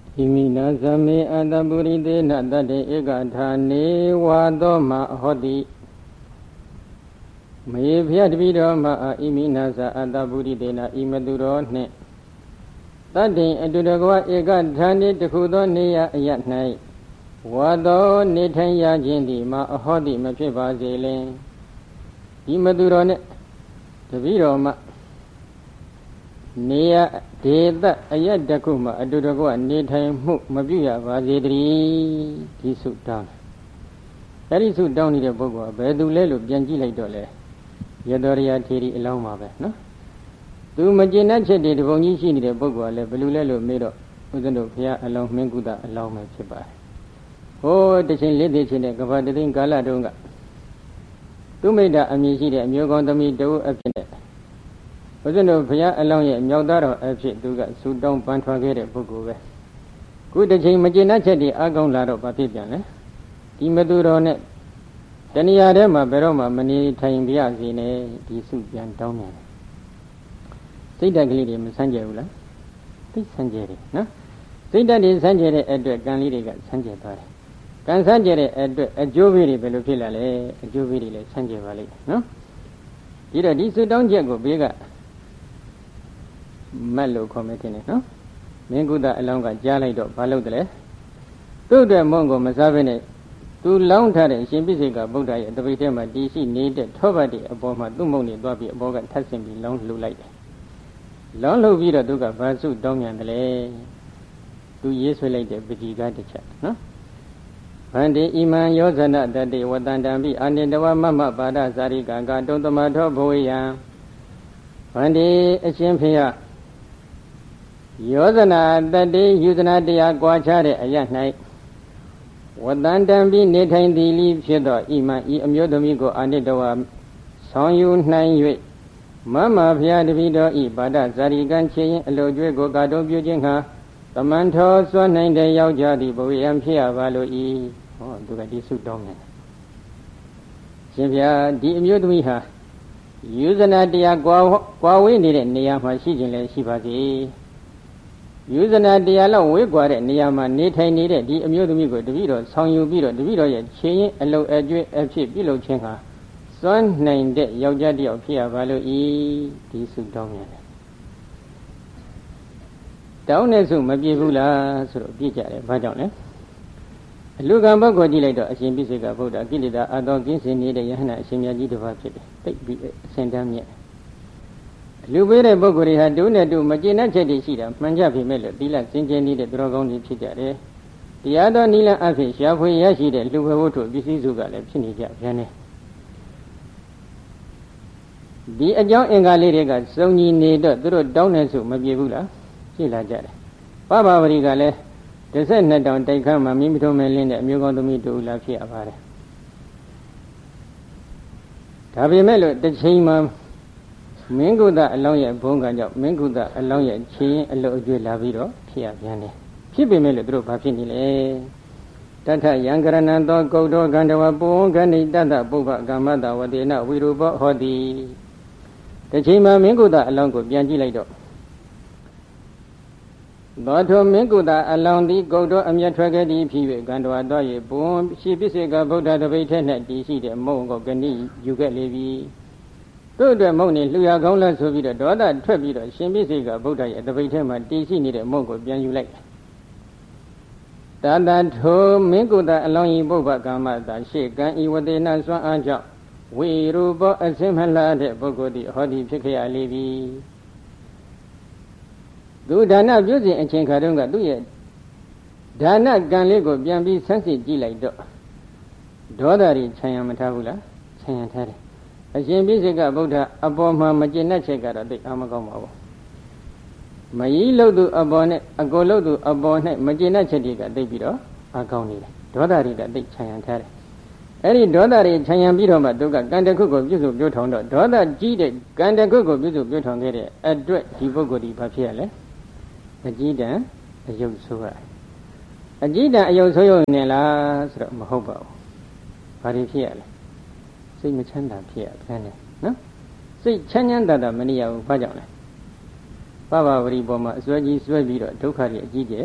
Imina Sami Adaburi de Nadade Egatane Wadoma Hodi Mayfiat Vidoma Iminasa Adaburi de Na Imadurone Tadi Adudagua Egatane Tekudonea Yatnai Wado Netanya Jindi Ma Hodi Mapiva Zele Imadurone the Vidoma Nia Deda Ayadakuma Adudagua Netai Mabuya Vazedri Tisu down. That is so down in the Bogo, Bedulelo, Bianchi like Dole Yadoria Tiri Eloma, no? Do Magina said the Vonishi in the Bogo, Belulelo made up with the Pia along Menguda along my Chiba. Oh, the same lady in the Gavadin Galadunga. Do made that Amisi and you're going to meet the Appenet. Wasn't a Pia along yet, Yodaro Apsit Duga, so down Pantagate Bogo. Good the same Magina said the Agon Lado Papian, Timadurone. Taniarema Beroma many time Biazine, the Subian down. Say that Glidim Sanjula. Please Sanjeri, no? Say that is Sanjere Edward Ganliga Sanjay. Can Sanjere Edward a Joviri Belupilla, a Joviri Sanjay Valley, no? Did a disu down Jago bigger Malo committing, no? Menguda along a Jalaido, Palodre. To the Mongo Masavene. To long time, Shimbisiga Buddha, the Vitama DC needed Tobadi above my Dumoni, Bobby, Boga, Tassim, long blue light. Long low Vida Duga, Vasu, Domian, the lay. 2 years later, Bijiga the chat, no? One day, Iman Yozana, that day, what Dandambi, and then the one Mama Bada Zari Ganga, don't the matter, Boya. One day, a Chimpia Yozana, that day, Yuzana de Aguachare, a young night. What then be Nathan the leave Shedda, Ima, Amyodomigo, and the one song you 9 years. Mama Pia de Vido, Bada, Zarigan Chain, Lodrigo Gado Bujinha, the Manto, Swan 9 day Yaujadi, Boyam Pia Valo E. Oh, do I do dominant? Simpia, the Amyodomiha. Use an idea, Guawin did it, Niama Shijin, Shivazi. Use an idea, we got it, Niama, Nathan needed, the Amyodomigo, the Vido, Song you Vido, the Vido, Chain, a low edge, below Chenha. Son named Yaujadi of Pia Valo E. the Subdomian. Down as Mabivula, so Pija, Vadone. Lugamba Godilator, a Shimbisiga Buddha, Gilida, Adogins in the Yana, Shimiaji de Vapid, send them yet. Lubere Bogori had done a do Magina Chedishida, Manjapi Melo, Dila, Sinjani, the Dragon in Chidare. The other Nila Afish, Yafu Yashida, Lugawoto, Bisizuga, Pinija, Jane. The adjoint Engaliriga, Sony needed the road down as Mabivula, Sila Jare. Baba Rigale, the Senate down take come a Mimito Melin, and you're going to meet to Lafia Vare. Tabi Melo, the Chima Minguda along your Bonga, Minguda along your chain, a low Lavido, Pia Piane. Chibi Melo drew Papini. Tata Yangaranando, Godo, Gandawa, Bongani, Dada, Boba, Gamada, Wadena, Wiruba, Hodi. The Chima Minguda along with Bianchi Lido. Doto Minguda along the Godo Amiatragadi, Pive, Gandoa Doye, Boom, Shibisiga, Boda, the Vitanet, DC, the Mongo, Gani, you get Levi. To the Moni, Luya Gola, Sovida, Doda, Trebida, Shimbisiga, Boda, the Vitama, DC, needed Mongo, Bianchi like. That home Minguda along Boba Gamada, Shake, and Iwadena Swan Anja. We rubo a similar Bogodi, Hodi Pikia Levi. Do Dana using a Chinkarunga, do yet? Dana Ganlego, Biambi, Sensi, like do. Dodari, Chayamatavula, Chayantari. A Shimbisiga Buddha, Aboma, Magina Chegara, the Amagoma. Mailo do a bonnet, a golo do a bonnet, Magina Chediga, they beat off, a goni. Dodari, the Chayantari. Any daughter in Chayambiro Maduga, Gandakugo, Yuzu Buton, daughter Gide, Gandakugo, Yuzu Buton, a dread Divogodi Papiale. A Gida, a Yosua. A Gida, a Yosoyo Nella, Mahobo. Paripiale. See Machanda Pia, Planet, no? See Chanyanda, many of Pajana. Baba Riboma, Swaji, Swabiro, Tokari, Gide,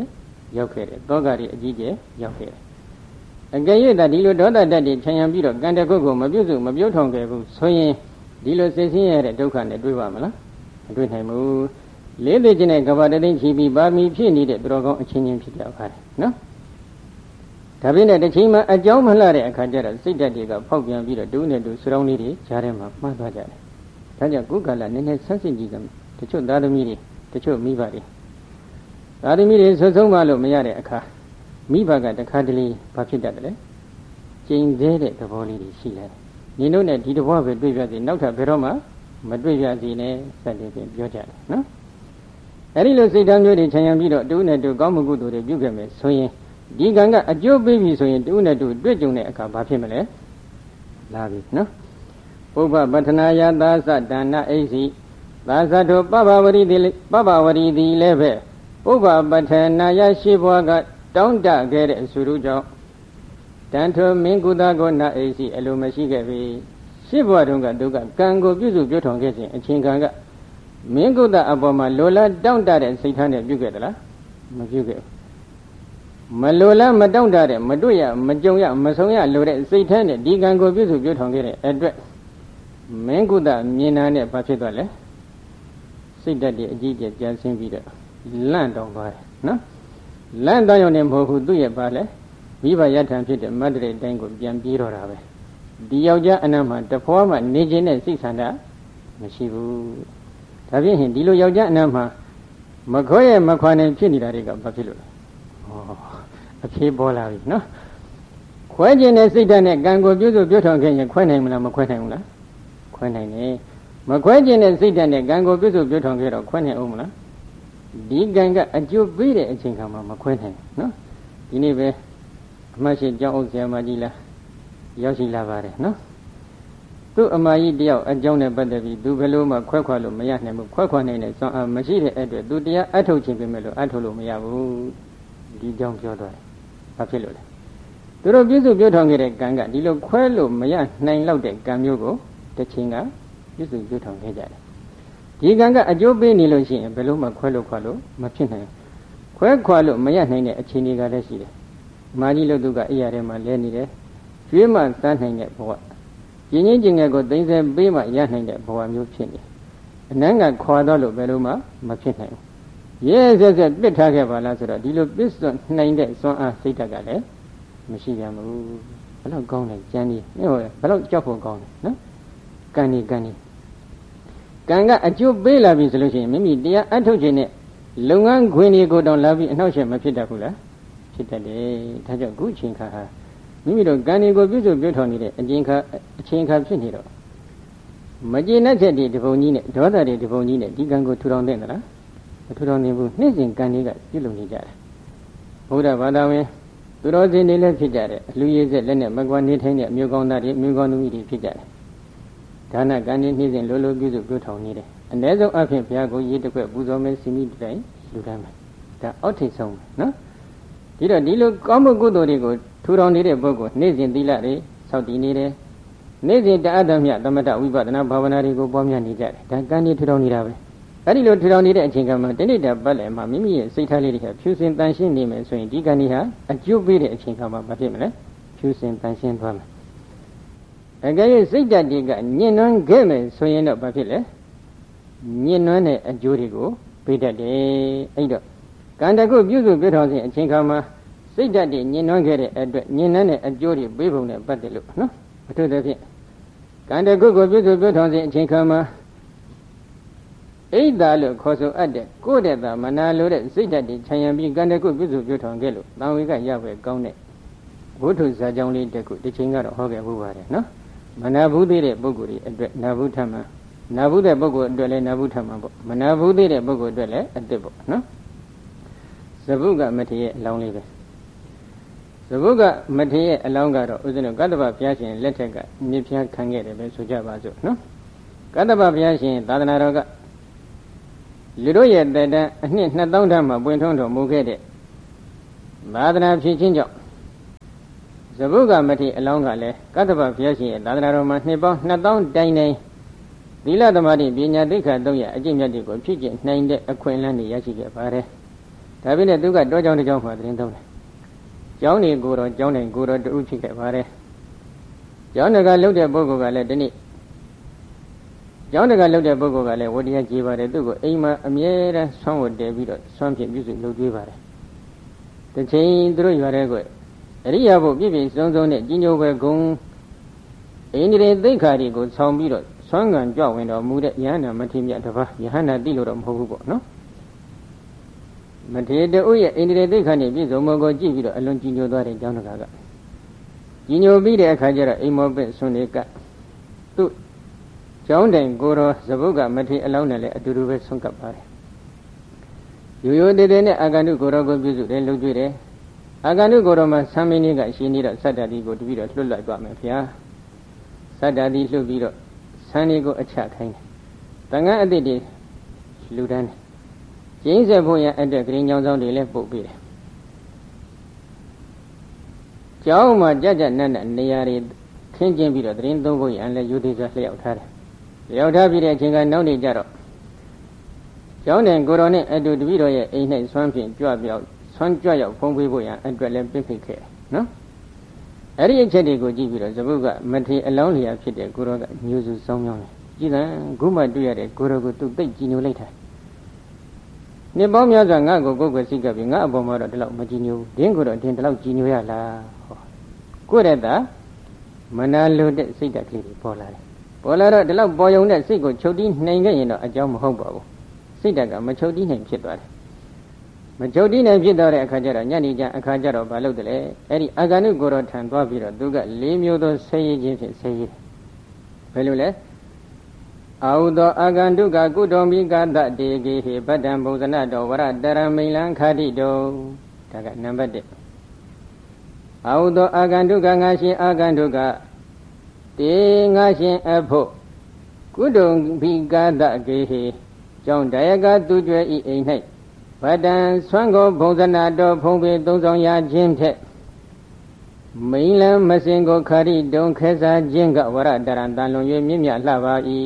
ရောက်ခဲ့တယ်သောကတွေအကြီးကျယ်ရောက်ခဲ့တယ်အကယ်၍သာဒီလိုဒေါသတက်တွေခြံရံပြီးတော့ကံတကုတ်ကိုမပြုတ်စုမပြုတ်ထောင်ခဲ့ဘူးဆိုရင်ဒီလိုစိတ်ဆင်းရဲတဲ့ဒုက္ခနဲ့တွေ့ပါမလားမတွေ့နိုင်ဘူးလေးသိခြင်းနဲ့ကဘာတသိန်းချီပြီးပါမီဖြစ်နေတဲ့သူတော်ကောင်းအချင်းချင်းဖြစ်ကြပါတယ်နော်ဒါပြင်နဲ့တစ်ချိန်မှာအကြောင်းမလှတဲ့အခါကျတော့စိတ်ဓာတ်တွေကဖောက်ပြန်ပြီးတော့တူးနဲ့တူဆူတောင်းလေးတွေကြားထဲမှာမှန်းသွားကြတယ်ဒါကြောင့်ကုက္ကလနည်းနည်းဆန်းစစ်ကြည့်ကြမယ်တချို့သားသမီးတွေတချို့မိဘတွေသားသမီးတွေဆွဆုံးမလို့မရတဲ့အခါမိဘကတခါတလေဘာဖြစ်တတ်တယ်လဲကျိန်သေးတဲ့သဘောလေးတွေရှိလာတယ်နင်တို့နဲ့ဒီတဘောပဲတွေ့ပြစီနောက်ထပ်ဘယ်တော့မှမတွေ့ပြစီနဲ့စတဲ့ဖြင့်ပြောကြတယ်နော်အဲဒီလိုစိတ်ဓာတ်မျိုးတွေခြံရံပြီးတော့တူးနဲ့တူကောင်းမှုကုသိုလ်တွေပြုခဲ့မယ်ဆိုရင်ဒီကံကအကျိုးပေးပြီဆိုရင်တူးနဲ့တူတွေ့ကြုံတဲ့အခါဘာဖြစ်မလဲလာပြီနော်ပုဗ္ဗပထနာယသာသဒါနအိစီသာသတောပပဝရီသည်လည်းပဲပုဗ္ဗပထနာယရှိဘွားကတောင်းတခဲ့တဲ့ဆိုလိုကြောင့်တန်ထိုမင်းကုသကိုနာအိစီအလိုမရှိခဲ့ပြီရှိဘွားတုန်းကသူကကံကိုပြုစုပြုထောင်ခဲ့ခြင်းအချင်းကံကမင်းကုသအပေါ်မှာလိုလားတောင့်တတဲ့စိတ်ထားနဲ့ပြုခဲ့သလားမပြုခဲ့ဘူးမလိုလားမတောင့်တတဲ့မတွေ့ရမကြုံရမဆုံးရလိုတဲ့စိတ်ထားနဲ့ဒီကံကိုပြုစုပြုထောင်ခဲ့တဲ့အတွက်မင်းကုသမြင်နာနဲ့ဘာဖြစ်သွားလဲစိတ်ဓာတ်တွေအကြီးကျယ်ကြမ်းဆင်းပြီးတော့လန့်တောင်သွားတယ်နော်လန့်တောင်ရုံနဲ့မဟုတ်ဘူးသူ့ရဲ့ဘာလဲမိဘရထံဖြစ်တဲ့မတ္တရိတ်တိုင်းကိုပြန်ပြေးတော့တာပဲဒီယောက်ျားအနတ်မှာတဖွားမှနေခြင်းနဲ့စိတ်ဆန္ဒမရှိဘူးဒါဖြင့်ဟင်ဒီလိုယောက်ျားအနတ်မှာမခွဲရမခွာနိုင်ဖြစ်နေတာတွေကဘာဖြစ်လို့လဲအဖြေပေါ်လာပြီနော်ခွဲခြင်းနဲ့စိတ်ဓာတ်နဲ့ကံကိုပြုစုပြုထောင်ခဲ့ရင်ခွဲနိုင်မလားမခွဲနိုင်ဘူးလားခွဲနိုင်တယ်မခွဲခြင်းနဲ့စိတ်ဓာတ်နဲ့ကံကိုပြုစုပြုထောင်ခဲ့တော့ခွဲနိုင်အောင်မလားဒီကံကအကျိုးပေးတဲ့အချိန်ခါမှာမခွဲနိုင်ဘူးနော်ဒီနေ့ပဲအမှတ်ရှိကျောင်းအုပ်ဆရာမကြီးလားရောက်ရှိလာပါတယ်နော်သူ့အမကြီးတယောက်အကြောင်းနဲ့ပတ်သက်ပြီးသူဘယ်လိုမှခွဲခွာလို့မရနိုင်ဘူးခွဲခွာနိုင်တဲ့စွမ်းအားမရှိတဲ့အတွက်သူတရားအထုတ်ခြင်းပြင်မဲ့လို့အထုတ်လို့မရဘူးဒီကြောင့်ပြောသွားတယ်ဘာဖြစ်လို့လဲသူတို့ပြုစုပြုထောင်ခဲ့တဲ့ကံကဒီလိုခွဲလို့မရနိုင်လောက်တဲ့ကံမျိုးကိုတစ်ချိန်ကပြုစုပြုထောင်ခဲ့ကြတယ်ဒီကံကအကျိုးပေးနေလို့ရှိရင်ဘယ်လိုမှခွဲလို့ခွာလို့မဖြစ်နိုင်ခွဲခွာလို့မရနိုင်တဲ့အခြေအနေကလည်းရှိတယ်မာကြီးလို့သူကအိယာထဲမှာလဲနေတယ်ကျွေးမှစမ်းနိုင်တဲ့ဘဝကျင်းကျင်ငယ်ကိုသိမ့်ဆဲပေးမှရနိုင်တဲ့ဘဝမျိုးဖြစ်နေအနန်းကခွာတော့လို့ဘယ်လိုမှမဖြစ်နိုင်ဘူးရဲဆက်ဆက်ပစ်ထားခဲ့ပါလားဆိုတော့ဒီလိုပစ်စွန့်နိုင်တဲ့စွမ်းအားစိတ်ဓာတ်ကလည်းမရှိပြန်ဘူးဘယ်တော့ကောင်းလဲကြမ်းကြီးဟုတ်ဘယ်တော့ကြောက်ဖို့ကောင်းလဲနော်ကံနေကံကအကျိုးပေးလာပြီဆိုလို့ရှိရင်မိမိတရားအထုတ်ခြင်းနဲ့လုပ်ငန်းခွင်တွေကိုတော့လာပြီးအနှောက်အယှက်မဖြစ်တတ်ဘူးလားဖြစ်တတ်တယ်ဒါကြောင့်ခုအချိန်ခါဟာမိမိတို့ကံတွေကိုပြုစုပြုထောင်နေတဲ့အချိန်ခါဖြစ်နေတော့မကျေနပ်ချက်တွေဒီပုံကြီးနဲ့ဒေါသတွေဒီပုံကြီးနဲ့ဒီကံကိုထူထောင်တဲ့သလားမထူထောင်နိုင်ဘူးနေ့စဉ်ကံတွေကပြုလုပ်နေကြတယ်ဘုရားဘာသာဝင်သူတော်စင်တွေလည်းဖြစ်ကြတယ်အလူရည်ဆက်လက်နဲ့မကွာနေထိုင်တဲ့အမျိုးကောင်းသားတွေအမျိုးကောင်းသမီးတွေဖြစ်ကြတယ်ဒါနကံတွေနေ့စဉ်လိုလိုပြုစုပြုထောင်နေတယ်အ ਨੇ ဆုံးအဖြစ်ဘုရားကိုရေးတစ်ခွက်ပူဇော်မယ်စီမီတိုင်းလူတိုင်းမှာဒါအောက်ထိပ်ဆုံးနော်ဒီတော့ဒီလိုကောင်းမှုကုသိုလ်တွေကိုထူထောင်နေတဲ့ပုဂ္ဂိုလ်နေ့စဉ်သီလတွေစောင့်တည်နေတယ်နေ့စဉ်တအတ္တမြသမထဝိပဿနာဘာဝနာတွေကိုပွားများနေကြတယ်ဒါကံတွေထူထောင်နေတာပဲအဲ့ဒီလိုထူထောင်နေတဲ့အချိန်ကမှတဏိတပတ်လည်းမှမိမိရဲ့စိတ်ထားလေးတွေကဖြူစင်တန်ရှင်းနေမယ်ဆိုရင်ဒီကံတွေဟာအကျိုးပေးတဲ့အချိန်ကမှမဖြစ်မလဲဖြူစင်တန်ရှင်းသွားမယ်အကယ်၍စိတ်ဓာတ်တွေကညှဉ်းနှွမ်းခဲ့မယ်ဆိုရင်တော့ဘာဖြစ်လဲညှဉ်းနှွမ်းတဲ့အကျိုးတွေကိုပေးတတ်တယ်အဲ့တော့ကံတကုပြုစုပြုထောင်စဉ်အချိန်ခါမှာစိတ်ဓာတ်တွေညှဉ်းနှွမ်းခဲ့တဲ့အတွက်ညှဉ်းနှွမ်းတဲ့အကျိုးတွေပေးပုံနဲ့ပတ်သက်လို့နော်အထူးသဖြင့်ကံတကုကိုပြုစုပြုထောင်စဉ်အချိန်ခါမှာဣဒ္ဓလို့ခေါ်ဆိုအပ်တဲ့ကိုယ်တဲ့သာမနာလိုတဲ့စိတ်ဓာတ်တွေခြံရံပြီးကံတကုပြုစုပြုထောင်ခဲ့လို့တန်ဝေကရပဲကောင်းတဲ့ဘုထုဇာကြောင့်လေးတကုဒီချိန်ကတော့ဟောခဲ့ဖို့ပါတယ်နော်မနာဘူးသေးတဲ့ပုဂ္ဂိုလ်တွေအတွက်နာဘူးထမှနာဘူးတဲ့ပုဂ္ဂိုလ်အတွက်လည်းနာဘူးထမှပေါ့မနာဘူးသေးတဲ့ပုဂ္ဂိုလ်အတွက်လည်းအစ်စ်ပေါ့နော်ဇဗုကမထေရရဲ့အလောင်းလေးပဲဇဗုကမထေရရဲ့အလောင်းကတော့ဥစ္စနကတ္တဗဘုရားရှင်လက်ထက်ကမြစ်ဖျားခံခဲ့တယ်ပဲဆိုကြပါစို့နော်ကတ္တဗဘုရားရှင်သာသနာတော်ကလူတို့ရဲ့တန်အနှစ်2000တန်းမှာပွင့်ထွန်းတော်မူခဲ့တဲ့သာသနာဖြစ်ခြင်းကြောင့်ဇဗုကမထေရအလောင်းကလည်းကတ္တဗဘုရားရှင်ရဲ့သာသနာတော်မှာနှစ်ပေါင်း2000တိုင်တိုင်သီလသမာဓိပညာသိက္ခာ300အကျင့်မြတ်တွေကိုဖြစ်ကျင့်နိုင်တဲ့အခွင့်အလမ်းတွေရရှိခဲ့ပါတယ်။ဒါဒါပေမဲ့သူကတောကြောင်းတစ်ကြောင်းမှာသတင်းသုံးတယ်ကျောင်းနေကိုတော့ကျောင်းတိုင်းကိုတော့တူဖြစ်ခဲ့ပါတယ်ကျောင်းတကလှုပ်တဲ့ပုဂ္ဂိုလ်ကလည်းဒီနေ့ကျောင်းတကလှုပ်တဲ့ပုဂ္ဂိုလ်ကလည်းဝတရားကြည်ပါတယ်သူ့ကိုအိမ်မှာအမြဲတမ်းဆွမ်းဝတ်တယ်ပြီးတော့ဆွမ်းဖြင့်ပြုစုလုပ်ကြွေးပါတယ်တစ်ချိန်သူတို့ရွာတဲ့ကွအရိယာဘုပြည့်ပြည့်စုံစုံနဲ့ကြီးညိုပဲဂုံအိန္ဒြေသိက္ခာတွေကိုဆောင်းပြီးတော့ဆွမ်းကံကြွဝင်တော်မူတဲ့ယဟန္တာမထေရတပါးယဟန္တာတိလို့တော့မဟုတ်ဘူးပေါ့နော်မထေရတူရဲ့အိန္ဒြေသိက္ခာနဲ့ပြည့်စုံမှုကိုကြည့်ပြီးတော့အလွန်ကြီးညိုသွားတဲ့ကျောင်းတကာကကြီးညိုပြီးတဲ့အခါကျတော့အိမ်မောပင့်ဆွန်တွေကသူ့ကျောင်းတိုင်ကိုတော်သဘုတ်ကမထေရအလောင်းနဲ့လည်းအတူတူပဲဆွန့်ကပ်ပါတယ်ရိုးရိုးတည်တည်နဲ့အာဂန္တုကိုတော်ကိုပြုစုတယ်လုပ်ကြွေးတယ်အာဂန္တုကိုတော်မှာသံမင်းလေးကရှင်နေတော့စတ္တတိကိုတပြီးတော့လွတ်လိုက်ပါမယ်ဗျာစတ္တတိလွတ်ပြီးတော့ဆန်းလေးကိုအချခိုင်းတယ်တန်ခမ်းအသစ်တွေလူတန်းတယ်ကျင်းဆက်ဖို့ရအတဲ့ဂရင်းကြောင်းဆောင်တွေလည်းပုတ်ပေးတယ်ကျောင်းမှာကြကြနက်နက်နေရာတွေခင်းကျင်းပြီးတော့သတင်းသုံးဖို့ရန်လည်းယူသေးစွာလျှောက်ထားတယ်လျှောက်ထားပြီးတဲ့အချိန်ကနောက်နေကြတော့ကျောင်းတိုင်ကိုတော်နဲ့အတူတပည့်တော်ရဲ့အိမ်၌ဆွမ်းဖြင့်ကြွပြောက်ဆွမ်းကြွရောက်ဖုံးပေးဖို့ရန်အတွက်လည်းပြစ်ဖိတ်ခဲ့နော်အဲ့ဒီအချက်တွေကိုကြည့်ပြီးတော့ဇဗုကမထေရအလောင်းလျာဖြစ်တဲ့ကိုတော်ကညူစုစောင်းမြောင်းတယ်ကြည်တယ်ခုမှတွေ့ရတဲ့ကိုတော်ကိုသူသိကြည်ညိုလိုက်တာနှစ်ပေါင်းများစွာငါ့ကိုကိုယ်ကိုစိတ်ကပ်ပြီးငါအပေါ်မှာတော့ဒီလောက်မကြည်ညိုဘူးဒင်းကိုတော့ဒင်းဒီလောက်ကြည်ညိုရလားဟောကိုယ့်ရဲ့တာမနာလိုတဲ့စိတ်ဓာတ်ကလေးတွေပေါ်လာတယ်ပေါ်လာတော့ဒီလောက်ပေါ်ယုံတဲ့စိတ်ကိုချုပ်တီးနိုင်ခဲ့ရင်တော့အကြောင်းမဟုတ်ပါဘူးစိတ်ဓာတ်ကမချုပ်တီးနိုင်ဖြစ်သွားတယ်မချုပ်တီးနိုင်ဖြစ်သွားတဲ့အခါကျတော့ညနေကျအခါကျတော့ဘာလုပ်တယ်လဲအဲ့ဒီအာဂန္တုကိုတော်ထံသွားပြီးတော့သူက၄မျိုးသောဆေးရည်ချင်းဖြင့်ဆေးရည်ဘယ်လိုလဲအာဟုသောအာဂန္တုကကုတောမိကတတေကေဟိဗတ္တံဘုဇနတောဝရတရမိလံခါတိတောဒါကနံပါတ်1အာဟုသောအာဂန္တုကငါရှင်အာဂန္တုကတေငါရှင်အဖို့ကုတုံဘိကတကေဟိကြောင့်တရားကသူကျွဲဤအိမ်၌ဗတ္တံဆွမ်းကိုဘုံဇနာတော်ဖုံးပေသုံးဆောင်ရခြင်းထက်မိန်လံမစင်ကိုခရိတုံခဲစားခြင်းကဝရတရံတန်လွန်၍မြင့်မြတ်လှပါ၏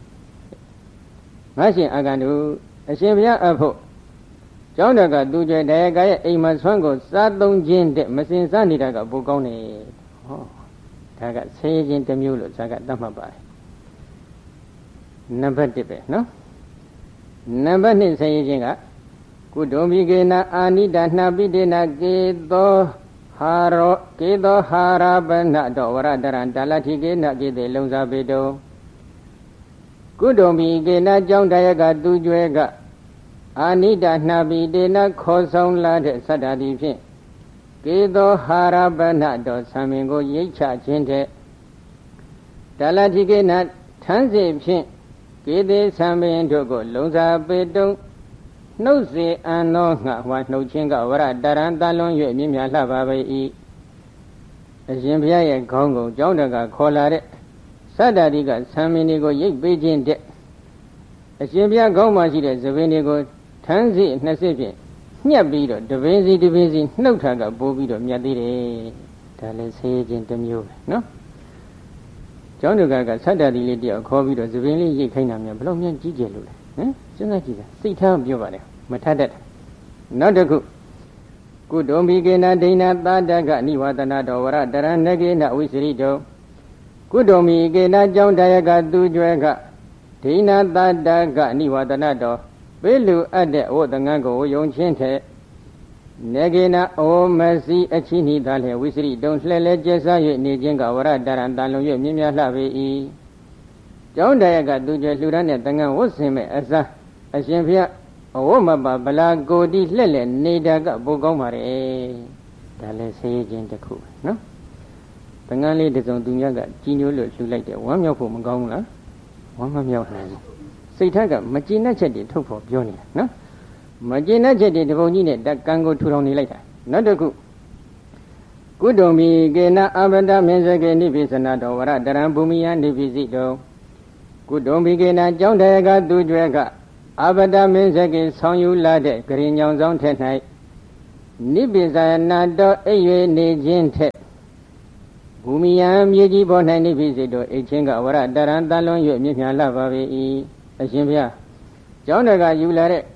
ငါရှင်အာဂန္တုအရှင်ဘုရားအဖို့ကျောင်းတော်ကသူကျွဲတရားကရဲ့အိမ်မှာဆွမ်းကိုစားသုံးခြင်းတဲ့မစင်စားနေတာကပိုကောင်းတယ်ဟောဒါကဆေးခြင်းတစ်မျိုးလို့ဇာကသတ်မှတ်ပါတယ်နံပါတ်1ပဲနော်နံပါတ်2ဆေးခြင်းကကုတုံဘိကေနအာနိဒနာပိတေနကေသောဟာရောကေသောဟာရပနတောဝရတရံတာလတိကေနကေတေလုံစားပေတောကုတုံဘိကေနကြောင့်တရားကသူကျွဲကအာနိဒနာပိတေနခေါ်ဆောင်လာတဲ့သတ္တတိဖြင့်ကေသောဟာရပနတောသံမင်ကိုရိတ်ချခြင်းတဲ့တာလတိကေနထန်းစေဖြင့်ကေတေသံမင်တို့ကိုလုံစားပေတုံနှုတ်စေအံသောငါဝါနှုတ်ခြင်းကဝရတရံတလွန်၍မြင့်မြတ်လှပါပေ၏အရှင်ဘုရားရဲ့ခေါင်းကိုကျောင်းတကခေါ်လာတဲ့သတ္တတိကသံမင်တွေကိုရိတ်ပေးခြင်းတဲ့အရှင်ဘုရားခေါင်းမှာရှိတဲ့သပင်တွေကိုထန်းစီ20ဖြင့်ညှက်ပြီးတော့တပင်းစီနှုတ်ထားကပိုးပြီးတော့မြတ်သေးတယ်ဒါလည်းဆေးခြင်းတစ်မျိုးပဲနော်ကျောင်းတကသတ္တတိလေးတယောက်ခေါ်ပြီးတော့သပင်လေးရိတ်ခိုင်းတာများဘယ်လောက်များကြီးကျယ်လို့လဲဟမ်စဉ်းစားကြည့်တာစိတ်ထားပြောပါလေမထတတ်နောက်တစ်ခုကုတုံဘိကေနဒိဏသာတကနိဝသနာတော်ဝရတရဏကေနဝိစရိတောကုတုံဘိကေနကြောင့်တရားကသူကျွဲကဒိဏသာတကနိဝသနာတော်ပေလူအပ်တဲ့ဝတ်တငန်းကိုယုံချင်းတဲ့နေကေနအိုမစီအချီနိသာလေဝိစရိတုံလှဲလဲကျဲစား၍နေခြင်းကဝရတရံတန်လုံ၍မြင့်မြတ်လှပေ၏ကျောင်းတရားကသူကျွဲလှူဒန်းတဲ့တငန်းဝတ်ဆင်မဲ့အစားအရှင်ဘုရားအဝတ်မပါဗလာကိုတိလှက်လက်နေတာကပိုကောင်းပါလေဒါလည်းဆေးခြင်းတစ်ခုနော်တငန်းလေးတစ်စုံသူများကကြီးညိုလို့လှူလိုက်တယ်ဝမ်းမြောက်ဖို့မကောင်းဘူးလားဝမ်းမမြောက်နိုင်ဘူးစိတ်ထက်ကမကျေနပ်ချက်တွေထုတ်ဖို့ပြောနေတာနော်မကျေနပ်ချက်တွေတပုံကြီးနဲ့တကံကိုထူထောင်နေလိုက်တာနောက်တစ်ခုကုတုံဘိကေနအဘဒမင်းစကေနိပိစနာတော်ဝရတရံဘူမိယနိပိစိတောကုတုံဘိကေနကြောင့်တရားကသူကျွဲကအဘဒမင်းစကေဆောင်ယူလာတဲ့ဂရင်ညောင်ဆောင်ထက်၌နိပိစနာတော်အိပ်၍နေခြင်းထက်ဘူမိယမြေကြီးပေါ်၌နိပိစိတောအိတ်ချင်းကဝရတရံတလွန်၍မြင့်မြတ်လှပါပေ၏အရှင်ဘုရားကျောင်းတော်ကယူလာတဲ့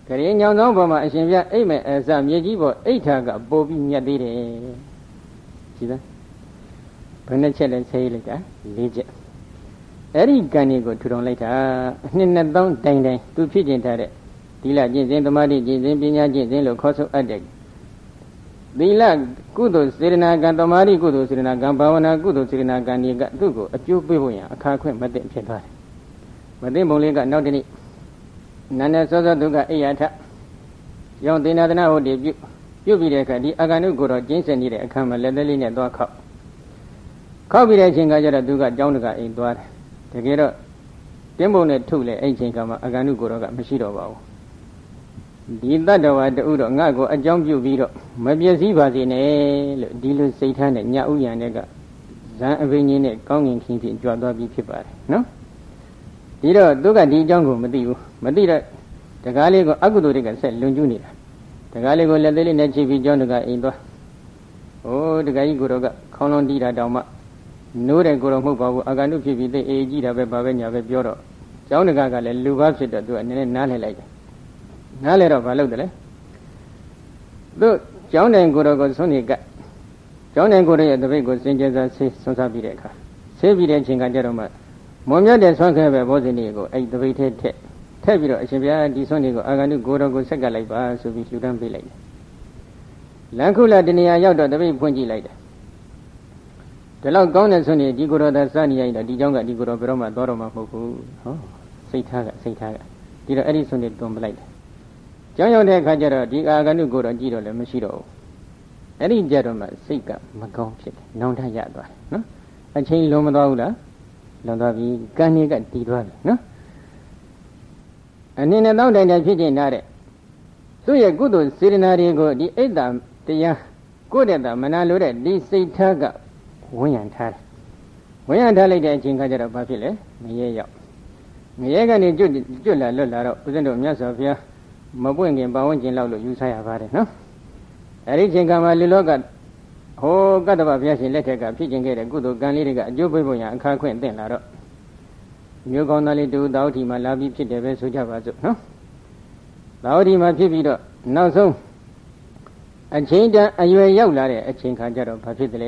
ကရေညောင်သောဘုံမှာအရှင်ပြအိမ်မဲ့အစမြေကြီးပေါ်အိဋ္ဌာကပို့ပြီးမြတ်သေးတယ်ကြည်လားဘယ်နှချက်လဲဆေးလိုက်တာ၄ချက်အဲ့ဒီကံတွေကိုထူထောင်လိုက်တာအနှစ်2000တိုင်တိုင်သူဖြစ်ကျင်ထားတဲ့သီလကျင့်စဉ်သမာဓိကျင့်စဉ်ပညာကျင့်စဉ်လို့ခေါ်ဆိုအပ်တဲ့သီလကုသိုလ်စေတနာကံသမာဓိကုသိုလ်စေတနာကံဘာဝနာကုသိုလ်စေတနာကံတွေကသူ့ကိုအကျိုးပေးဖို့ရန်အခါခွင့်မသိဖြစ်သွားတယ်မသိပုံလေးကနောက်တနေ့နန္ဒစောစောသူကအိယာထရောင်သေနာသနာဟုတ်တယ်ပြုတ်ပြီးတဲ့အခါဒီအာဂန္တုကိုတော့ကျင်းစင်နေတဲ့အခါမှာလက်သေးလေးနဲ့သွားခောက်ပြီးတဲ့အချိန်ကကျတော့သူကကြောင်းတကအိမ်သွားတယ်တကယ်တော့တင်းပုံနဲ့ထုတ်လေအဲ့ချိန်ကမှအာဂန္တုကိုတော့ကမရှိတော့ပါဘူးဒီတတ္တဝါတူတော့ငါ့ကိုအကြောင်းပြုပြီးတော့မပြည့်စည်ပါစေနဲ့လို့ဒီလိုစိတ်ထားနဲ့ညဥ်ရံတဲ့ကဇံအဘိညာဉ်နဲ့ကောင်းငင်ခင်းဖြင့်ကြွသွားပြီးဖြစ်ပါတယ်နော်ဒီတော့သူကဒီအကြောင်းကိုမသိဘူးမသိတော့တကားလေးကိုအကုသိုလ်တွေကဆက်လွန်ကျူးနေတာတကားလေးကိုလက်သေးလေးနဲ့ချိပြီးကြောင်းတကအိမ်သွားဟိုတကားကြီးကိုတော့ကခေါင်းလုံးတီးတာတောင်မှနိုးတဲ့ကိုတော့မဟုတ်ပါဘူးအာဂန္တုဖြစ်ပြီးသိအေးကြည့်တာပဲဘာပဲညာပဲပြောတော့ကြောင်းတကားကလည်းလူပါဖြစ်တော့သူကနည်းနည်းနားလှည့်လိုက်တယ်နားလဲတော့ဘာလုပ်တယ်လဲသူကျောင်းတိုင်ကိုတော့ကိုဆုံးနေကကျောင်းတိုင်ကိုရဲ့တပိတ်ကိုစင်ကြယ်စွာဆေးဆွမ်းစားပြီးတဲ့အခါဆေးပြီးတဲ့အချိန်ကကြတော့မှမွန်မြတ်တဲ့ဆွမ်းခဲပဲဘောဇင်းတွေကိုအဲ့တပိတ်ထက်ပြီးတော့အရှင်ဘုရားဒီဆွမ်းတွေကိုအာဂန္တုကိုတော်ကိုဆက်ကလိုက်ပါဆိုပြီးလှူဒန်းပေးလိုက်တယ်လန်ခုလာတနေရာရောက်တော့တပိတ်ဖွင့်ကြည့်လိုက်တယ်ဒီလောက်ကောင်းတဲ့ဆွမ်းတွေဒီကိုတော်သာစနေရရင်တော့ဒီเจ้าကဒီကိုတော်ဘယ်တော့မှသွားတော့မှမဟုတ်ဘူးဟောစိတ်ထားကဒီတော့အဲ့ဒီဆွမ်းတွေတွန်းပလိုက်တယ်ကျောင်းရောက်တဲ့အခါကျတော့ဒီအာဂန္တုကိုတော့ကြည့်တော့လည်းမရှိတော့ဘူးအဲ့ဒီကြတော့မှစိတ်ကမကောင်းဖြစ်တယ်နောင်တရသွားတယ်နော်အချိန်လွန်မသွားဘူးလားလွန်သွားပြီကံကြီးကတည်သွားပြီနော်အနည်းနဲ့တောင်းတိုင်တိုင်ဖြစ်ကျင်လာတဲ့သူ့ရဲ့ကုသိုလ်စေတနာတွေကိုဒီအိတ်တတရားကိုယ့်တဲ့တာမနာလို့တဲ့ဒီစိတ်ထားကဝန်းရံထားတယ်ဝန်းရံထားလိုက်တဲ့အချိန်ကကျတော့ဘာဖြစ်လဲငရဲရောက်ငရဲကနေကျွတ်လာလွတ်လာတော့ဦးဇင်းတို့မြတ်စွာဘုရားမပွင့်ခင်ပါဝင်ကျင်လောက်လို့ယူဆရပါတယ်နော်အဲဒီချိန်ကမှလူလောကဟိုကတ္တဗဘုရားရှင်လက်ထက်ကဖြစ်ကျင်ခဲ့တဲ့ကုသိုလ်ကံလေးတွေကအကျိုးပေးဖို့ရန်အခါခွင့်သင့်လာတော့မျိုးကောင်းသားလေးတူတောက်ထီမှာလာပြီးဖြစ်တယ်ပဲဆိုကြပါစို့နော်တောက်ထီမှာဖြစ်ပြီးတော့နောက်ဆုံးအချိန်တန်အရွယ်ရောက်လာတဲ့အချိန်ခါကျတော့ဘာဖြစ်တယ်လဲ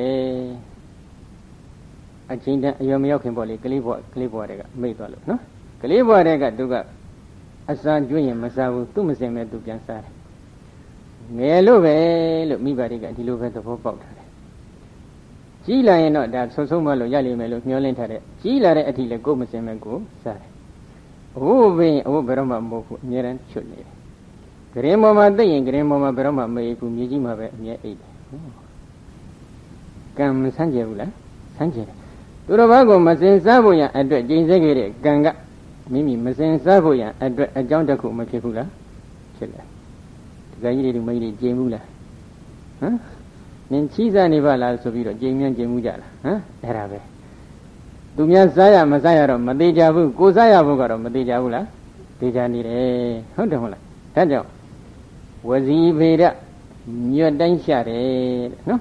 အချိန်တန်အရွယ်မရောက်ခင်ပေါ့လေကလေးဘွားတွေကမိတ်သွားလို့နော်ကလေးဘွားတွေကသူကအစာကျွင်းရင်မစားဘူးသူ့မစင်မဲ့သူပြန်စားတယ်ငယ်လို့ပဲလို့မိဘတွေကဒီလိုပဲသဘောပေါက်ထားတယ်ကြီးလာရင်တော့ဒါဆုံးမလို့ရလိမ့်မယ်လို့မျှော်လင့်ထားတယ်ကြီးလာတဲ့အထိလည်းကိုယ်မစင်မဲ့ကိုစားတယ်အဝတ်ဘယ်တော့မှမဟုတ်ဘူးအမြဲတမ်းချွတ်နေတယ်ဂရင်ပေါ်မှာသိရင်ဂရင်ပေါ်မှာဘယ်တော့မှမအေးဘူးမြေကြီးမှာပဲအမြဲအိတ်တယ်ကံမဆန်းကျင်ဘူးလားဆန်းကျင်တယ်သူတော်ဘာကိုမစင်စားဖို့ရန်အတွက်ကျင့်စေခဲ့တဲ့ကံကမိမိမစင်စားဖို့ရန်အတွက်အကြောင်းတစ်ခုမဖြစ်ဘူးလားဖြစ်တယ်ဒီကကြီးတွေမိကြီးကျင်ဘူးလားဟမ်နင်ချီးစားနေပါလားဆိုပြီးတော့ကျင်မြန်ကျင်မှုကြလားဟမ်အဲ့ဒါပဲသူများစားရမစားရတော့မသေးကြဘူးကိုစားရဖို့ကတော့မသေးကြဘူးလားသေးကြနေတယ်ဟုတ်တယ်မဟုတ်လားဒါကြောင့်ဝစီဖေရညွတ်တိုင်းရှာတယ်နော်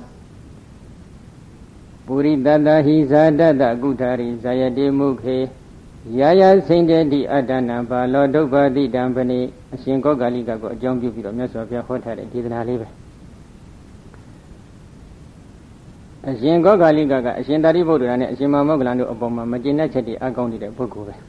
ပုရိသတ္တဟိဇာတတကုထာရိဇာယတိမုခေယာယစိန်တေတိအတ္တနာဘာလောဒုဗ္ဗတိတံပနိအရှင်ကောဂါလိကကိုအကြောင်းပြုပြီးတော့မြတ်စွာဘုရားဟောထားတဲ့ဒေသနာလေးပဲအရှင်ကောဂါလိကကအရှင်သာရိပုတ္တရာနဲ့အရှင်မောဂလန်တို့အပေါ်မှာမကျေနပ်ချက်တွေအကောင်းနေတဲ့ပုဂ္ဂိုလ်ပဲ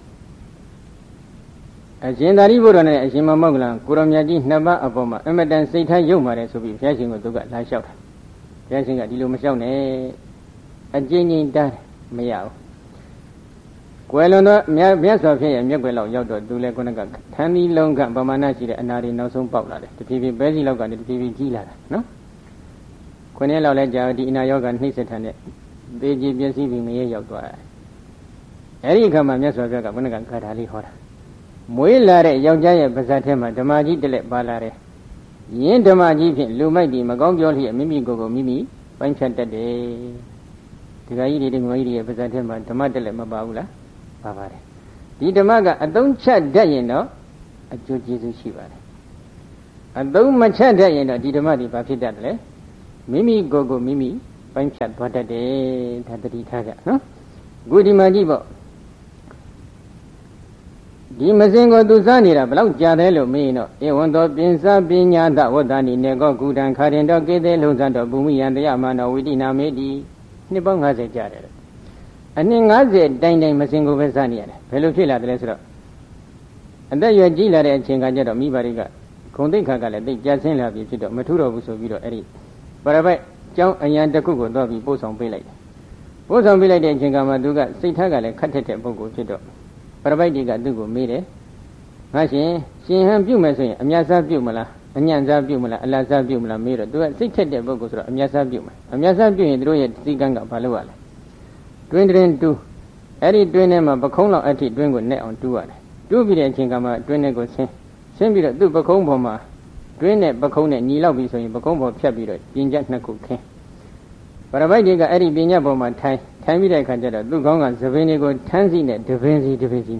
အရှင်သာရိပုတ္တရာနဲ့အရှင်မောဂလန်ကိုရောမြတ်ကြီးနှစ်ပါးအပေါ်မှာအမတန်စိတ်ထားယုံပါတယ်ဆိုပြီးဘုရားရှင်ကသူကလာလျှောက်တာဘုရားရှင်ကဒီလိုမလျှောက်နဲ့အကျဉ်းချင်းတန်းမရဘူးကွယ်လွန်တော့မြတ်စွာဘုရားရဲ့မျက်ွယ်လောက်ရောက်တော့သူလည်းခုနကထမ်းသီးလုံးကပမာဏရှိတဲ့အနာတွေနောက်ဆုံးပေါက်လာတယ်တဖြည်းဖြည်းပဲစီလောက်ကနေတဖြည်းဖြည်းကြီးလာတာနော်ခုနှစ်လောက်လဲကြာဒီအနာရောဂါနှိမ့်ဆက်ထန်တဲ့သေကြီးပြည့်စည်ပြီးငရဲရောက်သွားတယ်အဲဒီအခါမှာမြတ်စွာဘုရားကခုနကဂါထာလေးဟောတာမွေးလာတဲ့ယောက်ျားရဲ့ပါးစပ်ထဲမှာဓမ္မကြီးတစ်လက်ပါလာတယ်ယင်းဓမ္မကြီးဖြင့်လူမိုက်ဒီမကောင်းပြောလျက်မိမိကိုယ်ကိုမိမိပိုင်းဖြတ်တတ်တယ်ဒီကကြီးတွေငွေကြီးရဲ့ပါးစပ်ထဲမှာဓမ္မတစ်လက်မပါဘူးလားပါပါတယ်ဒီဓမ္မကအသုံးချတတ်ရင်တော့အကျိုးကျေးဇူးရှိပါတယ်အသုံးမချတတ်ရင်တော့ဒီဓမ္မတွေဘာဖြစ်တတ်တယ်လဲမိမိကိုယ်ကိုမိမိပိုင်းဖြတ်သွားတတ်တယ်ဒါတတိထားကြနော်အခုဒီမှာကြည့်ပေါ့ဒီမစင်ကိုသူစားနေတာဘလောက်ကြာတယ်လို့မေးတော့ဧဝံသောပင်စားပညာတဝတ္တနိနေကောကုဒံခါရင်တော့ကေသေးလုံးစံတော့ဘူမိယံတရားမနောဝိတိနာမေတိနှစ်ပေါင်း90ကြာတယ်အနှစ်90တိုင်တိုင်မစင်ကိုပဲစားနေရတယ်ဘယ်လိုဖြစ်လာတယ်လဲဆိုတော့အသက်ရွယ်ကြီးလာတဲ့အချိန်ကကျတော့မိဘတွေကဂုံတိတ်ခါကလည်းတိတ်ကြဆင်းလာပြီဖြစ်တော့မထူတော့ဘူးဆိုပြီးတော့အဲ့ဒီပရပိုက်ကျောင်းအရန်တစ်ခုကိုတော့ပြီးပို့ဆောင်ပေးလိုက်တယ်ပို့ဆောင်ပေးလိုက်တဲ့အချိန်ကမှသူကစိတ်ထားကလည်းခတ်ထက်တဲ့ပုဂ္ဂိုလ်ဖြစ်တော့ပရပိုက်တွေကသူ့ကိုမေးတယ်ငါရှင်ဟန်ပြုတ်မယ်ဆိုရင်အမြတ်စားပြုတ်မလားအညံ့စားပြုတ်မလားအလတ်စားပြုတ်မလားမေးတော့သူကစိတ်ထက်တဲ့ပုဂ္ဂိုလ်ဆိုတော့အမြတ်စားပြုတ်မယ်အမြတ်စားပြုတ်ရင်တို့ရဲ့စီကံကဘာလို့ရလဲတွင်းတွင်းတူးအဲ့ဒီတွင်းထဲမှာပခုံးလောက်အထိတွင်းကိုနဲ့အောင်တူးရတယ်တူးပြီးတဲ့အချိန်ကမှတွင်းထဲကိုဆင်းပြီးတော့သူ့ပခုံးပေါ်မှာတွင်းနဲ့ပခုံးနဲ့ညီလောက်ပြီဆိုရင်ပခုံးပေါ်ဖြတ်ပြီးတော့ပြင်ချက်နှစ်ခုခင်းပရပိုက်တွေကအဲ့ဒီပြင်ချက်ပေါ်မှာထိုင်ပြီးတဲ့အခါကျတော့သူ့ကောင်းကသပင်းတွေကိုထမ်းစီနဲ့တပင်းစီနှုတ်တယ်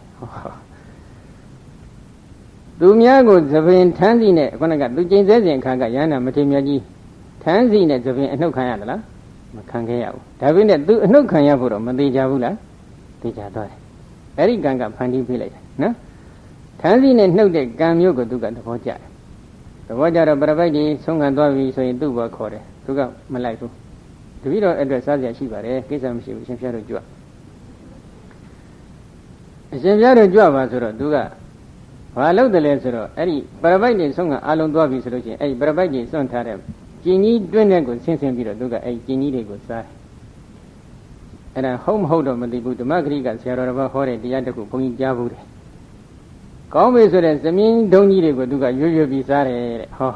သူများကိုသပင်းထမ်းစီနဲ့ခုနကသူကျိန်ဆဲစဉ်အခါကရဟန္တာမထေရမြတ်ကြီးထမ်းစီနဲ့သပင်းအနှုတ်ခံရသလားမခံခဲ့ရဘူးဒါပေမဲ့သူအနှုတ်ခံရဖို့တော့မသေးကြဘူးလားသေချာသွားတယ်အဲ့ဒီကံကဖန်တီးပေးလိုက်တယ်နော်ထမ်းစီနဲ့နှုတ်တဲ့ကံမျိုးကိုသူကသဘောကျတယ်သဘောကျတော့ပရပိုက်ကြီးဆုံးခံသွားပြီဆိုရင်သူ့ဘောခေါ်တယ်သူကမလိုက်ဘူးတပည့်တော်အတွက်စားစရာရှိပါတယ်ကိစ္စမရှိဘူးအရှင်ဖျားတို့ကြွအရှင်ဖျားတို့ကြွပါဆိုတော့သူကဘာလုပ်တယ်လဲဆိုတော့အဲ့ဒီပရပိုက်ကြီးဆုံးခံအလုံးသွားပြီဆိုလို့ရှိရင်အဲ့ဒီပရပိုက်ကြီးစွန့်ထားတဲ့ကျင်ကြီးတွင်းတဲ့ကိုဆင်းပြီးတော့သူကအဲ့ဒီကျင်ကြီးတွေကိုစားတယ်အဲ့ဒါဟုတ်မဟုတ်တော့မသိဘူးဓမ္မဂရိကဆရာတော်တစ်ပါးဟောတဲ့တရားတစ်ခုဘုန်းကြီးကြားဘူးတယ်ကောင်းပြီဆိုတဲ့သမင်းဒုံကြီးတွေကိုသူကရွရွပြီးစားတယ်တဲ့ဟော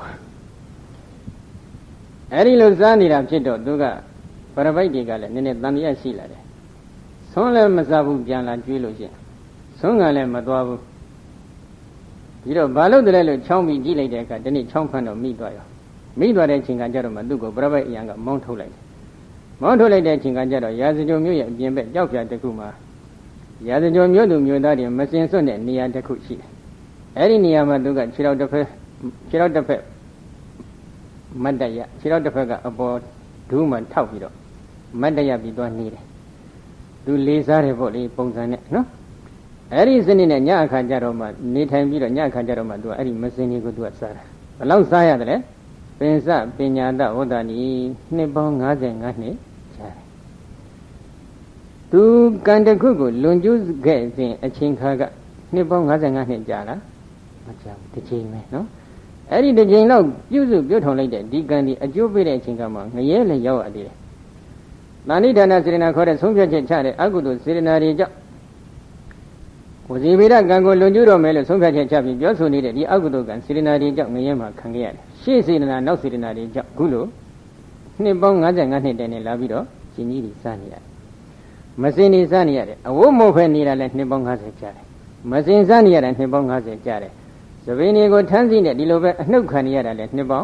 အဲ့ဒီလိုစားနေတာဖြစ်တော့သူကပရပိုက်တွေကလည်းနည်းနည်းတန်တရားရှိလာတယ်ဆွမ်းလည်းမစားဘူးပြန်လာကျွေးလို့ရှိရင်ဆွမ်းကလည်းမသွားဘူးပြီးတော့ဘာလို့တလဲလို့ချောင်းပြီးကြည့်လိုက်တဲ့အခါဒီနေ့ချောင်းဖန်တော့မိသွားရောမိသွားတဲ့အချိန်ကကြတော့မှသူ့ကိုပရပိုက်အရန်ကမောင်းထုတ်လိုက်တယ်မောင်းထုတ်လိုက်တဲ့အချိန်ကကြတော့ရာဇဂိုမျိုးရဲ့အပြင်ဘက်ကြောက်ပြတစ်ခုမှာရာဇဂိုမျိုးသူမျိုးသားတွေမစင်စွန့်တဲ့နေရာတစ်ခုရှိတယ်အဲ့ဒီနေရာမှာသူကခြေထောက်တစ်ဖက်မတ်တရခြေထောက်တစ်ဖက်ကအပေါ်ဒူးမှထောက်ပြီးတော့မတ်တရပြီးသွားနေတယ်သူလေးစားတယ်ပေါ့လေပုံစံနဲ့နော်အဲ့ဒီစနစ်နဲ့ညအခါကျတော့မှနေထိုင်ပြီးတော့ညအခါကျတော့မှသူကအဲ့ဒီမစင်ကြီးကိုသူကစားတာဘယ်လောက်စားရတယ်လဲပင်စပညာတဝတ္တနိနှစ်ပေါင်း55နှစ်ကြာတယ်သူကံတစ်ခုကိုလွန်ကျူးခဲ့စဉ်အချိန်ခါကနှစ်ပေါင်း55နှစ်ကြာလားမကြာဘူးတစ်ချိန်ပဲနော်အဲ့ဒီတစ်ချိန်လောက်ပြုစုပြုထောင်လိုက်တဲ့ဒီကံဒီအကျိုးပေးတဲ့အချိန်ကမှငရဲလည်းရောက်ရသေးတယ်။တဏှိဒါနစေရနာခေါ်တဲ့ဆုံးဖြတ်ချက်ချတဲ့အကုသိုလ်စေရနာတွေကြောင့်ဝစီဗေဒကံကိုလွန်ကျူးတော်မယ်လို့ဆုံးဖြတ်ချက်ချပြီးပြောဆိုနေတဲ့ဒီအကုသိုလ်ကံစေရနာတွေကြောင့်ငရဲမှာခံခဲ့ရတယ်။ရှေ့စေရနာနောက်စေရနာတွေကြောင့်ခုလိုနှစ်ပေါင်း55နှစ်တိုင်နဲ့လာပြီးတော့ရှင်ကြီးတွေစားနေရတယ်။မစင်နေစားနေရတယ်။အဝတ်မဟုတ်ဖဲနေတာလည်းနှစ်ပေါင်း50ကြာတယ်။မစင်စားနေရတဲ့နှစ်ပေါင်း50ကြာတယ်။သဘင်တွေကိုထမ်းစီနဲ့ဒီလိုပဲအနှုတ်ခံရတာလည်းနှစ်ပေါင်း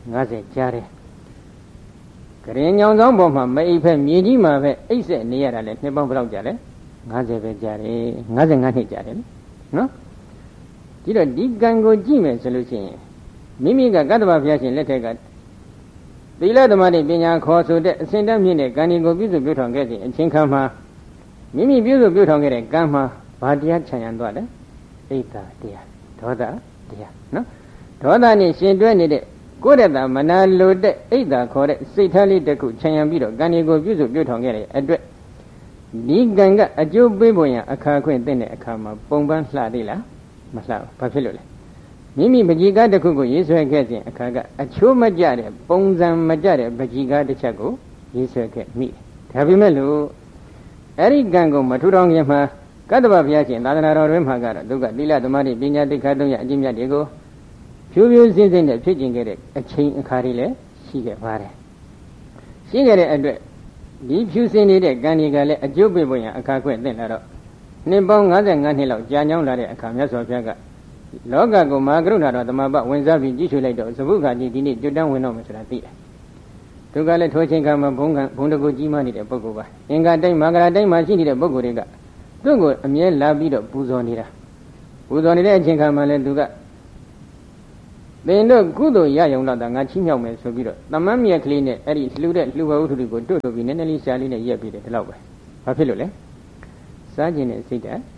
50ကြာတယ်။ကရင်ညောင်ဆောင်ပေါ်မှာမအိပ်ဖက်မြေကြီးမှာပဲအိပ်ဆက်နေရတာလည်းနှစ်ပေါင်းဘယ်လောက်ကြာလဲ50ပဲကြာတယ်55နှစ်ကြာတယ်နော်ဒီတော့ဒီကံကိုကြည့်မယ်ဆိုလို့ရှိရင်မိမိကကတ္တဗဘုရားရှင်လက်ထက်ကသီလဓမ္မတွေပညာခေါ်ဆိုတဲ့အစဉ်တည်းမြင့်တဲ့ကံတွေကိုပြုစုပြုထောင်ခဲ့တဲ့အချိန်ခါမှာမိမိပြုစုပြုထောင်ခဲ့တဲ့ကံမှာဘာတရားခြံရံသွားလဲဣဒ္ဓတရားဒေါသတရားနော်ဒေါသနဲ့ရှင်တွဲနေတဲ့ကိုယ်ရတမနာလိုတဲ့ဣဒ္ဓခေါ်တဲ့စိတ်ထားလေးတစ်ခုခြံရံပြီးတော့ကံတွေကိုပြုစုပြုထောင်ခဲ့တဲ့အတွက်ဒီကံကအကျိုးပေးဖို့ရန်အခါခွင့်တဲ့အခါမှာပုံပန်းလှသေးလားမလှဘူးဘာဖြစ်လို့လဲမိမိပကြီကားတစ်ခုကိုရေးဆွဲခဲ့ခြင်းအခါကအချိုးမကျတဲ့ပုံစံမကျတဲ့ပကြီကားတစ်ချက်ကိုရေးဆွဲခဲ့မိတယ်ဒါပေမဲ့လို့အဲ့ဒီကံကိုမထူထောင်ခင်မှာကတ္တဗဘုရားရှင်သာသနာတော်တွင်မှာကတော့သူကသီလသမာဓိပညာတိခါသုံးရအကျင့်မြတ်တွေကိုဖြူဖြူစင်းစင်းနဲ့ဖြစ်ကျင်ခဲ့တဲ့အချိန်အခါတွေလည်းရှိခဲ့ပါတယ်ရှိခဲ့တဲ့အတွက်ဒီဖြူစင်နေတဲ့ကံတွေကလည်းအကျိုးပေးဖို့ရန်အခါခွင့်သင့်လာတော့နှစ်ပေါင်း55နှစ်လောက်ကြာညောင်းလာတဲ့အခါမြတ်စွာဘုရားကလောကကိုမဟာကရုဏာတော်သမဘဝင်စားပြီးကြည့်ချွေလိုက်တော့သဗုခါကြီးဒီနေ့ကျွတ်တန်းဝင်တော့မယ်ဆိုတာသိတယ်သူကလည်းထိုချိန်ခါမှာဘုံတကူကြီးမားနေတဲ့ပုဂ္ဂိုလ်ပါအင်္ဂါတိုင်းမင်္ဂလာတိုင်းမှာရှိနေတဲ့ပုဂ္ဂိုလ်တွေကသူ့ကိုအမြဲလာပြီးတော့ပူဇော်နေတာပူဇော်နေတဲ့အချိန်ခါမှာလည်းသူကသင်တို့ကုသိုလ်ရယုံတော့တာငါချီးမြှောက်မယ်ဆိုပြီးတော့တမန်မြက်ကလေးနဲ့အဲ့ဒီလှူတဲ့လှူဘဝုထုတွေကိုတို့ပြီးနည်းနည်းလေးရှားလေးနဲ့ရက်ပြီးတယ်ဒီလောက်ပဲဘာဖြစ်လို့လဲစားခြင်းနဲ့စိတ်ဓာတ်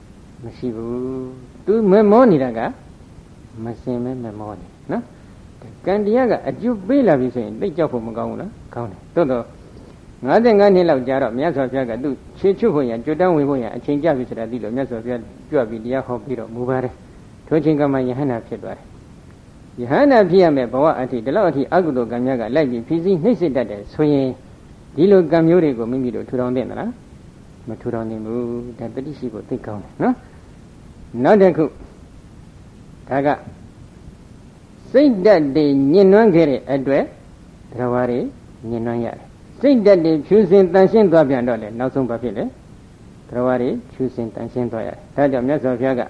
မရှိဘူးသူမမောနေတာကမစင်မဲမမောနေနော်ကံတရားကအကျိုးပေးလာပြီဆိုရင်သိကြောက်ဖို့မကောင်းဘူးလားကောင်းတယ်သို့တော့55နှစ်လောက်ကြာတော့မြတ်စွာဘုရားကသူ့ခြေချွတ်ဖို့ရကြွတန်းဝင်ဖို့ရအချိန်ကြပြီဆိုတာသိလို့မြတ်စွာဘုရားကြွပြီးတရားဟောပြီးတော့မူပါတယ်ထိုချိန်ကမှယဟန္တာဖြစ်သွားတယ်ယဟန္တာဖြစ်ရမယ်ဘဝအထိဒီလောက်အထိအကုသိုလ်ကံများကလိုက်ပြီးဖြည့်ဆည်းနှိမ့်စစ်တတ်တယ်ဆိုရင်ဒီလိုကံမျိုးတွေကိုမိမိတို့ထူထောင်သင့်သလားမထူထောင်သင့်ဘူးဒါတတိရှိဖို့သိကောင်းတယ်နော်နောက်တစ်ခုဒါကစိတ်ဓာတ်တွေညှဉ်းနှွမ်းခဲ့တဲ့အတွက်တရားဝါတွေညှဉ်းနှွမ်းရတယ်စိတ်ဓာတ်တွေဖြူစင်တန်ရှင်းသွားပြန်တော့လေနောက်ဆုံးဘာဖြစ်လဲတရားဝါတွေဖြူစင်တန်ရှင်းသွားရတယ်ဒါကြောင့်မြတ်စွာဘုရားက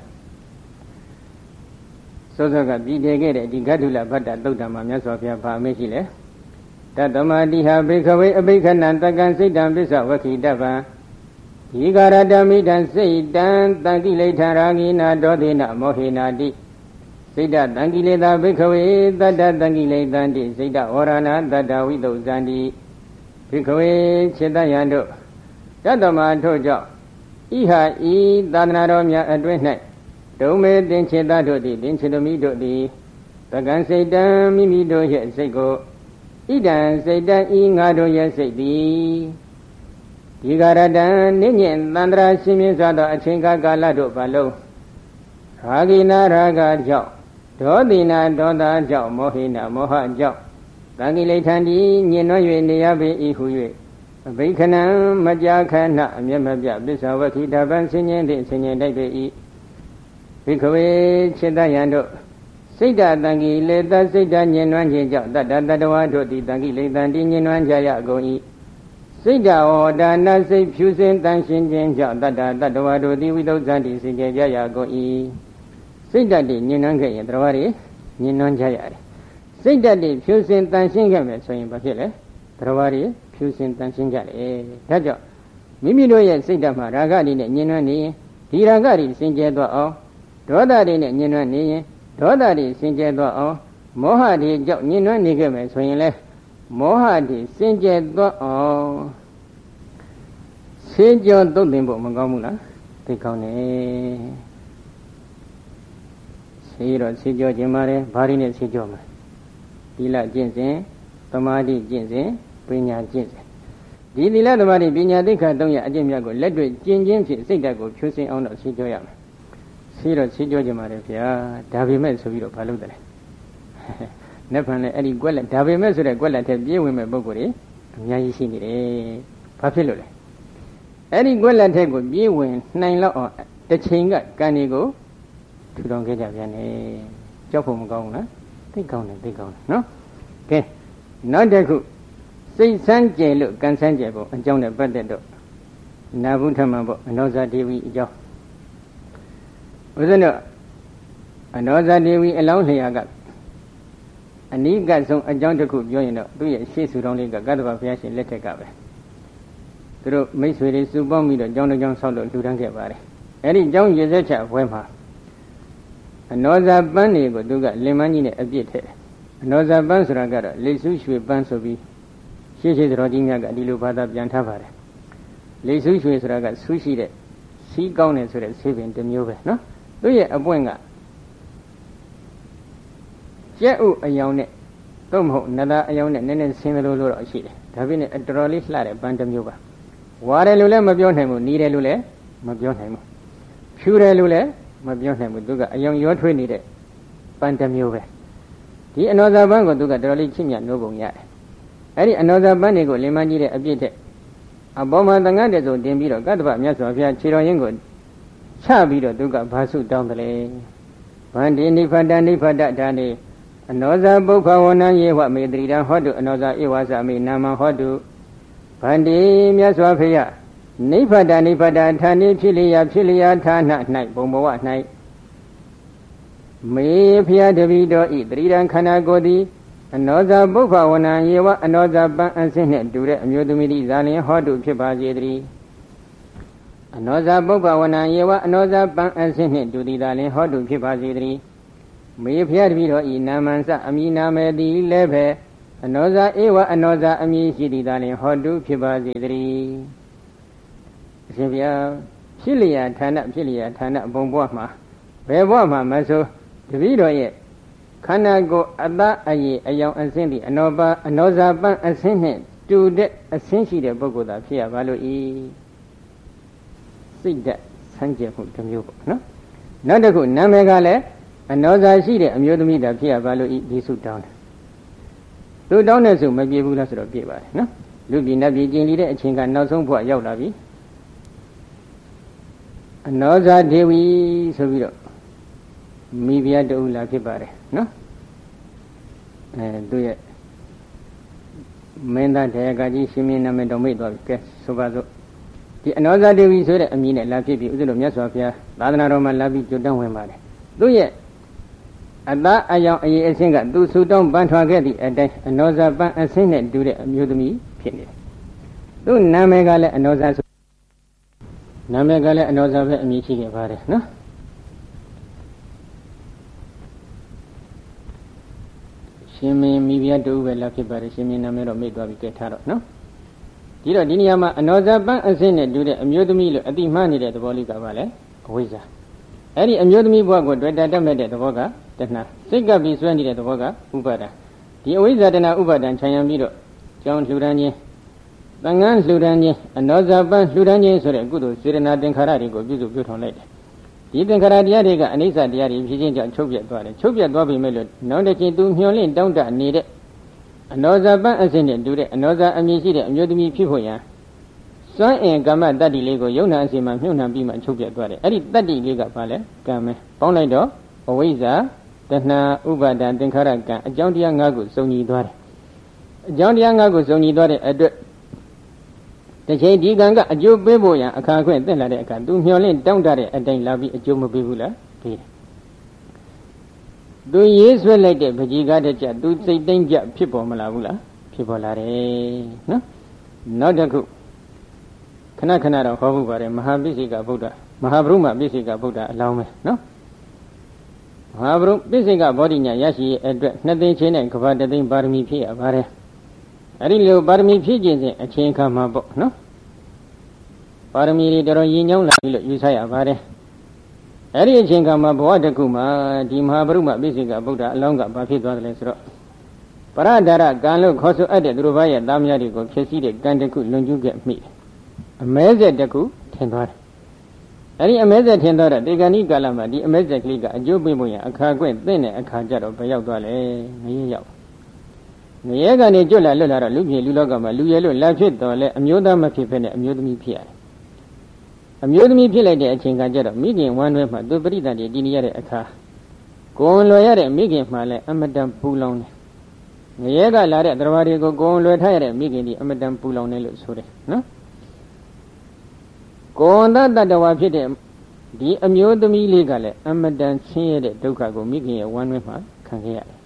စောစောကပြည်တည်ခဲ့တဲ့ဒီဂတ္ထုလဗတ္တသုတ်တံမှာမြတ်စွာဘုရားဗာအမေရှိလဲတတ္တမတိဟဘိခဝေအဘိခဏံတက္ကံစိတ်တံပစ္စဝခိတဗံဒီကာရတမိတံစိတ်တံတံကိလေထာရာဂိနာဒောသေနမောဟေနာတိစိတ်တတံကိလေသာဘိခဝေတတ္တတံကိလေသံတိစိတ်တဝရဏတတ္တဝိတုဇံတိဘိခဝေจิตယံတို့တတ္တမထို့ကြောင့်ဤဟာဤသာသနာတော်များအတွင်း၌ဒုံမေတင်ခြေသားတို့သည်တင်ခြေသမီးတို့သည်တက္ကံစိတ်တံမိမိတို့ရဲ့စိတ်ကိုဣဒံစိတ်တံဤငါတို့ရဲ့စိတ်သည်ဒီကာရတံနိညင်သန္တရာရှင်မြင့်စွာသောအချိန်ကာလတို့ဘာလုံးရာဂိနာရာဂကြောင့်ဒေါသိနာဒေါသကြောင့်မောဟိနာမောဟကြောင့်တံကိလေထံဒီညင်နှွ၍နေရပေ၏ဟု၍အဘိခဏံမကြာခဏအမျက်မပြပစ္စဝခိတပံဆင်းရဲသည့်ဆင်းရဲတိုက်ပေ၏ဘိခဝေจิตယံတို့စိတ်တတံကိလေသစိတ်တညင်နှွမ်းခြင်းကြောင့်တတ္တတတဝါတို့သည်တံကိလေသံဒီညင်နှွမ်းကြရကုန်၏စိတ်တဝဒါနစိတ်ဖြူစင်တန်ရှင်းခြင်းကြောင့်တတ္တတတဝါတို့သည်ဝိသုဇံတိစင်ကြယ်ကြရကုန်၏စိတ်ဓာတ်တွေညင်နှွမ်းခဲ့ရင်တရားတွေညင်နှွမ်းကြရတယ်စိတ်ဓာတ်တွေဖြူစင်တန်ရှင်းခဲ့မယ်ဆိုရင်ဘာဖြစ်လဲတရားတွေဖြူစင်တန်ရှင်းကြတယ်ဒါကြောင့်မိမိတို့ရဲ့စိတ်ဓာတ်မှာရာဂတွေနဲ့ညင်နှွမ်းနေရင်ဒီရာဂတွေစင်ကြယ်သွားအောင်ဒေါသတွေနဲ့ညင်နှွမ်းနေရင်ဒေါသတွေစင်ကြယ်သွားအောင်မောဟတွေကြောင့်ညင်နှွမ်းနေခဲ့မယ်ဆိုရင်လဲမောဟတွေစင်ကြယ်သွားအောင်ဆေးကြောသုတ်သင်ဖို့မကောင်းဘူးလားသိကောင်းတယ်ဆေးတော့ဆေးကြောခြင်းပါတယ်ဘာရင်းနဲ့ဆေးကြောမှာသီလကျင့်စဉ်သမာဓိကျင့်စဉ်ပညာကျင့်စဉ်ဒီသီလသမာဓိပညာသိက္ခာ၃ရပ်အကျင့်မြတ်ကိုလက်တွေ့ကျင့်ခြင်းဖြင့်စိတ်ဓာတ်ကိုဖြူစင်အောင်တော့ဆေးကြောရမယ်ဆေးတော့ဆေးကြောခြင်းပါတယ်ဗျာဒါပေမဲ့ဆိုပြီးတော့ဘာလုပ်တယ်လဲနက်ဖန်လည်းအဲ့ဒီကွက်လက်ဒါပေမဲ့ဆိုတဲ့ကွက်လက်ထက်ပြေးဝင်မဲ့ပုံကိုယ်တွေအများကြီးရှိနေတယ်ဘာဖြစ်လို့လဲအဲ့ဒီကွက်လက်ထက်ကိုပြေးဝင်နိုင်လောက်အောင်တစ်ချိန်ကကံတွေကိုထူထောင်ခဲ့ကြပြန်တယ်ကြောက်ဖို့မကောင်းဘူးလားသိကောင်းတယ်သိကောင်းတယ်နော်ကဲနောက်တစ်ခုစိတ်ဆန်းကျယ်လို့ကံဆန်းကျယ်ဖို့အကြောင်းနဲ့ပတ်သက်တော့နာဘုထမပေါ့အနောဇာဒေဝီအကြောင်းဦးဇင်းတို့အနောဇာဒေဝီအလောင်းလျာကအနိကဆုံးအကြောင်းတစ်ခုပြောရင်တော့သူ့ရဲ့ရှေ့ဆူတော်လေးကကတ္တဗဘုရားရှင်လက်ထက်ကပဲသူတို့မိတ်ဆွေတွေစုပေါင်းပြီးတော့ကျောင်းတစ်ကျောင်းဆောက်လို့လူတန်းခဲ့ပါတယ်အဲ့ဒီကျောင်းရည်စက်ချဘွဲမှာအနောဇာပန်းတွေကိုသူကလင်မန်းကြီးနဲ့အပြစ်ထည့်တယ်အနောဇာပန်းဆိုတာကတော့လေစုရွှေပန်းဆိုပြီးရှေ့တော်ကြီးများကဒီလိုဘာသာပြန်ထားပါတယ်လေစုရွှေဆိုတာကဆူးရှိတဲ့စီးကောင်းတယ်ဆိုတဲ့ဆေးပင်တစ်မျိုးပဲနော်သူရဲ့အပွင့်ကကျက်ဥအယောင်နဲ့သို့မဟုတ်နတာအယောင်နဲ့နည်းနည်းဆင်းသလိုလိုတော့ရှိတယ်ဒါပေမဲ့အတော်တော်လေးလှတဲ့ပန်းတစ်မျိုးပါဝါတယ်လို့လည်းမပြောနိုင်ဘူးနီးတယ်လို့လည်းမပြောနိုင်ဘူးဖြူတယ်လို့လည်းမပြောနိုင်ဘူးသူကအယောင်ရောထွေးနေတဲ့ပန်းတစ်မျိုးပဲဒီအနောဇာပန်းကိုသူကတော်တော်လေးချစ်မြတ်နိုးပုံရတယ်အဲ့ဒီအနောဇာပန်းတွေကိုလင်မကြီးတဲ့အပြစ်တဲ့အပေါ်မှာတန်ခါတဲ့ဆိုတင်ပြီးတော့ကတ္တဗမြတ်စွာဘုရားခြေတော်ရင်းကိုချပြီးတော့သူကဘာစုတောင်းတယ်လဲဗန္တိနိဖတ္တနိဖတ္တဒါနေအနောဇာပုပ္ပဝနံယေဝမေတ္တိတံဟောတုအနောဇာဧဝသမေနာမဟောတုဗန္တိမြတ်စွာဘုရားနိဖတ္တနိဖတ္တဌာနေဖြစ်လျာဌာန၌ဘုံဘဝ၌မေဖျားတပိတော်ဤတတိတံခန္ဓာကိုယ်သည်အနောဇာပုပ္ပဝနံယေဝအနောဇာပန်းအစင်းနှင့်တူတဲ့အမျိုးသမီးသည်ဇာလင်ဟောတုဖြစ်ပါစေတည်းအနောဇာပုပ္ပဝနံယေဝအနောဇာပန်းအစင်းနှင့်တူသည်ဇာလင်ဟောတုဖြစ်ပါစေတည်းမေဖျားတပိတော်ဤနာမံစအမည်နာမေသည်လည်းပဲအနောဇာဧဝအနောဇာအမည်ရှိသည်ဇာလင်ဟောတုဖြစ်ပါစေတည်းအရှင်ဘုရားဖြဖြစ်လျာဌာနဖြစ်လျာဌာနဘုံဘဝမှာဘယ်ဘဝမှာမဆိုတပည့်တော်ရဲ့ခန္ဓာကိုယ်အသားအရည်အယောင်အဆင်းသည့်အနောဇာပန်းအဆင်းနှင့်တူတဲ့အဆင်းရှိတဲ့ပုဂ္ဂိုလ်သာဖြစ်ရပါလို့ဤစိတ်ဓာတ်ဆန်းကျင်မှုတစ်မျိုးပေါ့နော်နောက်တစ်ခုနာမည်ကလည်းအနောဇာရှိတဲ့အမျိုးသမီးသာဖြစ်ရပါလို့ဤဒီစုတောင်းတယ်သူတောင်းတဲ့စုမပြေဘူးလားဆိုတော့ပြေပါတယ်နော်လူပြည်နတ်ပြည်ကျင်လီတဲ့အချိန်ကနောက်ဆုံးဘဝရောက်လာပြီအနောဇာဒေဝီဆိုပြီးတော့မိဖုရားတူလာဖြစ်ပါတယ်နော်သူရဲ့မင်းသားတရားကကြီးရှင်မင်းနာမည်တော်မိတ်သွားပြီကဲဆိုပါစို့ဒီအနောဇာဒေဝီဆိုတဲ့အမည်နဲ့လာဖြစ်ပြီးဥစ္စာလို့မြတ်စွာဘုရားသာသနာတော်မှာလာပြီးကြွတန်းဝင်ပါတယ်သူရဲ့အသားအယောင်အရေးအဆင်းကသူဆူတောင်းပန်းထွာခဲ့သည့်အတိုင်းအနောဇာပန်းအဆင်းနဲ့တူတဲ့အမျိုးသမီးဖြစ်နေတယ်သူနာမည်ကလည်းအနောဇာဆိုနာမည်ကလည်းအနောဇာပဲအမည်ရှိခဲ့ပါတယ်နော်ရှင်မင်းမိဖုရားတူပဲလာဖြစ်ပါတယ်ရှင်မင်းနာမည်တော့မေ့သွားပြီကဲထားတော့နော်ဒီတော့ဒီနေရာမှာအနောဇာပန်းအဆင်းနဲ့တူတဲ့အမျိုးသမီးလို့အတိမှားနေတဲ့သဘောလေးကပါလဲအဝိဇ္ဇာအဲ့ဒီအမျိုးသမီးဘဝကိုတွေ့တာတတ်မဲ့တဲ့သဘောကတဏှာစိတ်ကပ်ပြီးဆွဲနေတဲ့သဘောကဥပါဒံဒီအဝိဇ္ဇာတဏှာဥပါဒံခြံရံပြီးတော့ကြောင်းလှူဒန်းခြင်းတန်ငန်းလှူဒန်းခြင်းအနောဇာပန်းလှူဒန်းခြင်းဆိုတဲ့ကုသိုလ်စေတနာသင်္ခါရတွေကိုပြုစုပြုထောင်လိုက်တယ်ဒီသင်္ခါရတရားတွေကအနိစ္စတရားတွေဖြစ်ခြင်းကြောင့်ချုပ်ပြတ်သွားတယ်ချုပ်ပြတ်သွားပြီမဲ့လို့နောက်တစ်ချိန်သူမျောလင့်တောင်းတနေတဲ့အနောဇာပန်းအစဉ်နဲ့တူတဲ့အနောဇာအမည်ရှိတဲ့အမျိုးသမီးဖြစ်ဖို့ရန်စွမ်းအင်ကမ္မတတ္တိလေးကိုယုံနာအစီမှာမြုပ်နှံပြီးမှချုပ်ပြတ်သွားတယ်အဲ့ဒီတတ္တိလေးကဘာလဲကံပဲပေါင်းလိုက်တော့အဝိဇ္ဇာတဏှာဥပါဒံသင်္ခါရကံအကြောင်းတရား၅ခုစုံညီသွားတယ်အကြောင်းတရား၅ခုစုံညီသွားတဲ့အတွက်တစ်ချိန်ဒီကံကအကျိုးပေးဖို့ရန်အခါခွင့်သင့်လာတဲ့အခါသူမျှော်လင့်တောင်းတတဲ့အတိုင်းလာပြီးအကျိုးမပေးဘူးလားပေးတယ်သူရေးဆွဲလိုက်တဲ့ပဋိကားတဲ့ကြသူစိတ်သိမ့်ကြဖြစ်ပေါ်မလာဘူးလားဖြစ်ပေါ်လာတယ်နော်နောက်တစ်ခုခဏခဏတော့ဟောဖို့ပါတယ်မဟာပိစိကဗုဒ္ဓမဟာဗုဒ္ဓပိစိကဗုဒ္ဓအလောင်းပဲနော်မဟာဗုဒ္ဓပိစိကဘောဓိညာရရှိရဲ့အတွက်နှစ်သိန်းချင်းနဲ့ကဘာတသိန်းပါရမီဖြည့်ရပါတယ်အဲ့ဒီလိုပါရမီဖြည့်ခြင်းစဉ်အချိန်ခါမှာပေါ့နော်ပါရမီတွေတော်တော်ရင်ညောင်းလာပြီလို့ယူဆရပါတယ်အဲ့ဒီအချိန်ခါမှာဘဝတစ်ခုမှာဒီမဟာဗုဒ္ဓပိစိကဗုဒ္ဓအလောင်းကဘာဖြစ်သွားတယ်လဲဆိုတော့ပရဒါရကံလို့ခေါ်ဆိုအပ်တဲ့သူတို့ဘာရဲ့သားများတွေကိုဖြစ်စည်းတဲ့ကံတစ်ခုလွန်ကျူးခဲ့မိတယ်အမဲဆက်တစ်ခုထင်သွားတယ်အဲ့ဒီအမဲဆက်ထင်သွားတဲ့တေဂဏိကာလမှာဒီအမဲဆက်ကလေးကအကျိုးပေးဖို့ရအခါကွင့်သင့်တဲ့အခါကျတော့ဘယ်ရောက်သွားလဲငရဲရောက်ငရဲကနေကျွတ်လာလွတ်လာတော့လူပြည်လူလောကမှာလူရဲလို့လာဖြစ်တော်လဲအမျိုးသားမဖြစ်ဖ ೇನೆ အမျိုးသမီးဖြစ်ရတယ်အမျိုးသမီးဖြစ်လိုက်တဲ့အချိန်ကကျတော့မိခင်ဝမ်းတွဲမှာသူပရိသတ်တွေတည်နေရတဲ့အခါကိုယ်လွယ်ရတဲ့မိခင်မှလည်းအမတန်ပူလောင်တယ်ငရဲကလာတဲ့တရားတွေကိုကိုယ်လွယ်ထားရတဲ့မိခင်ဒီအမတန်ပူလောင်တယ်လို့ဆိုတယ်နော်ကိုယ်တတ္တဝါဖြစ်တဲ့ဒီအမျိုးသမီးလေးကလည်းအမတန်ဆင်းရဲတဲ့ဒုက္ခကိုမိခင်ရဲ့ဝမ်းတွဲမှာခံခဲ့ရတယ်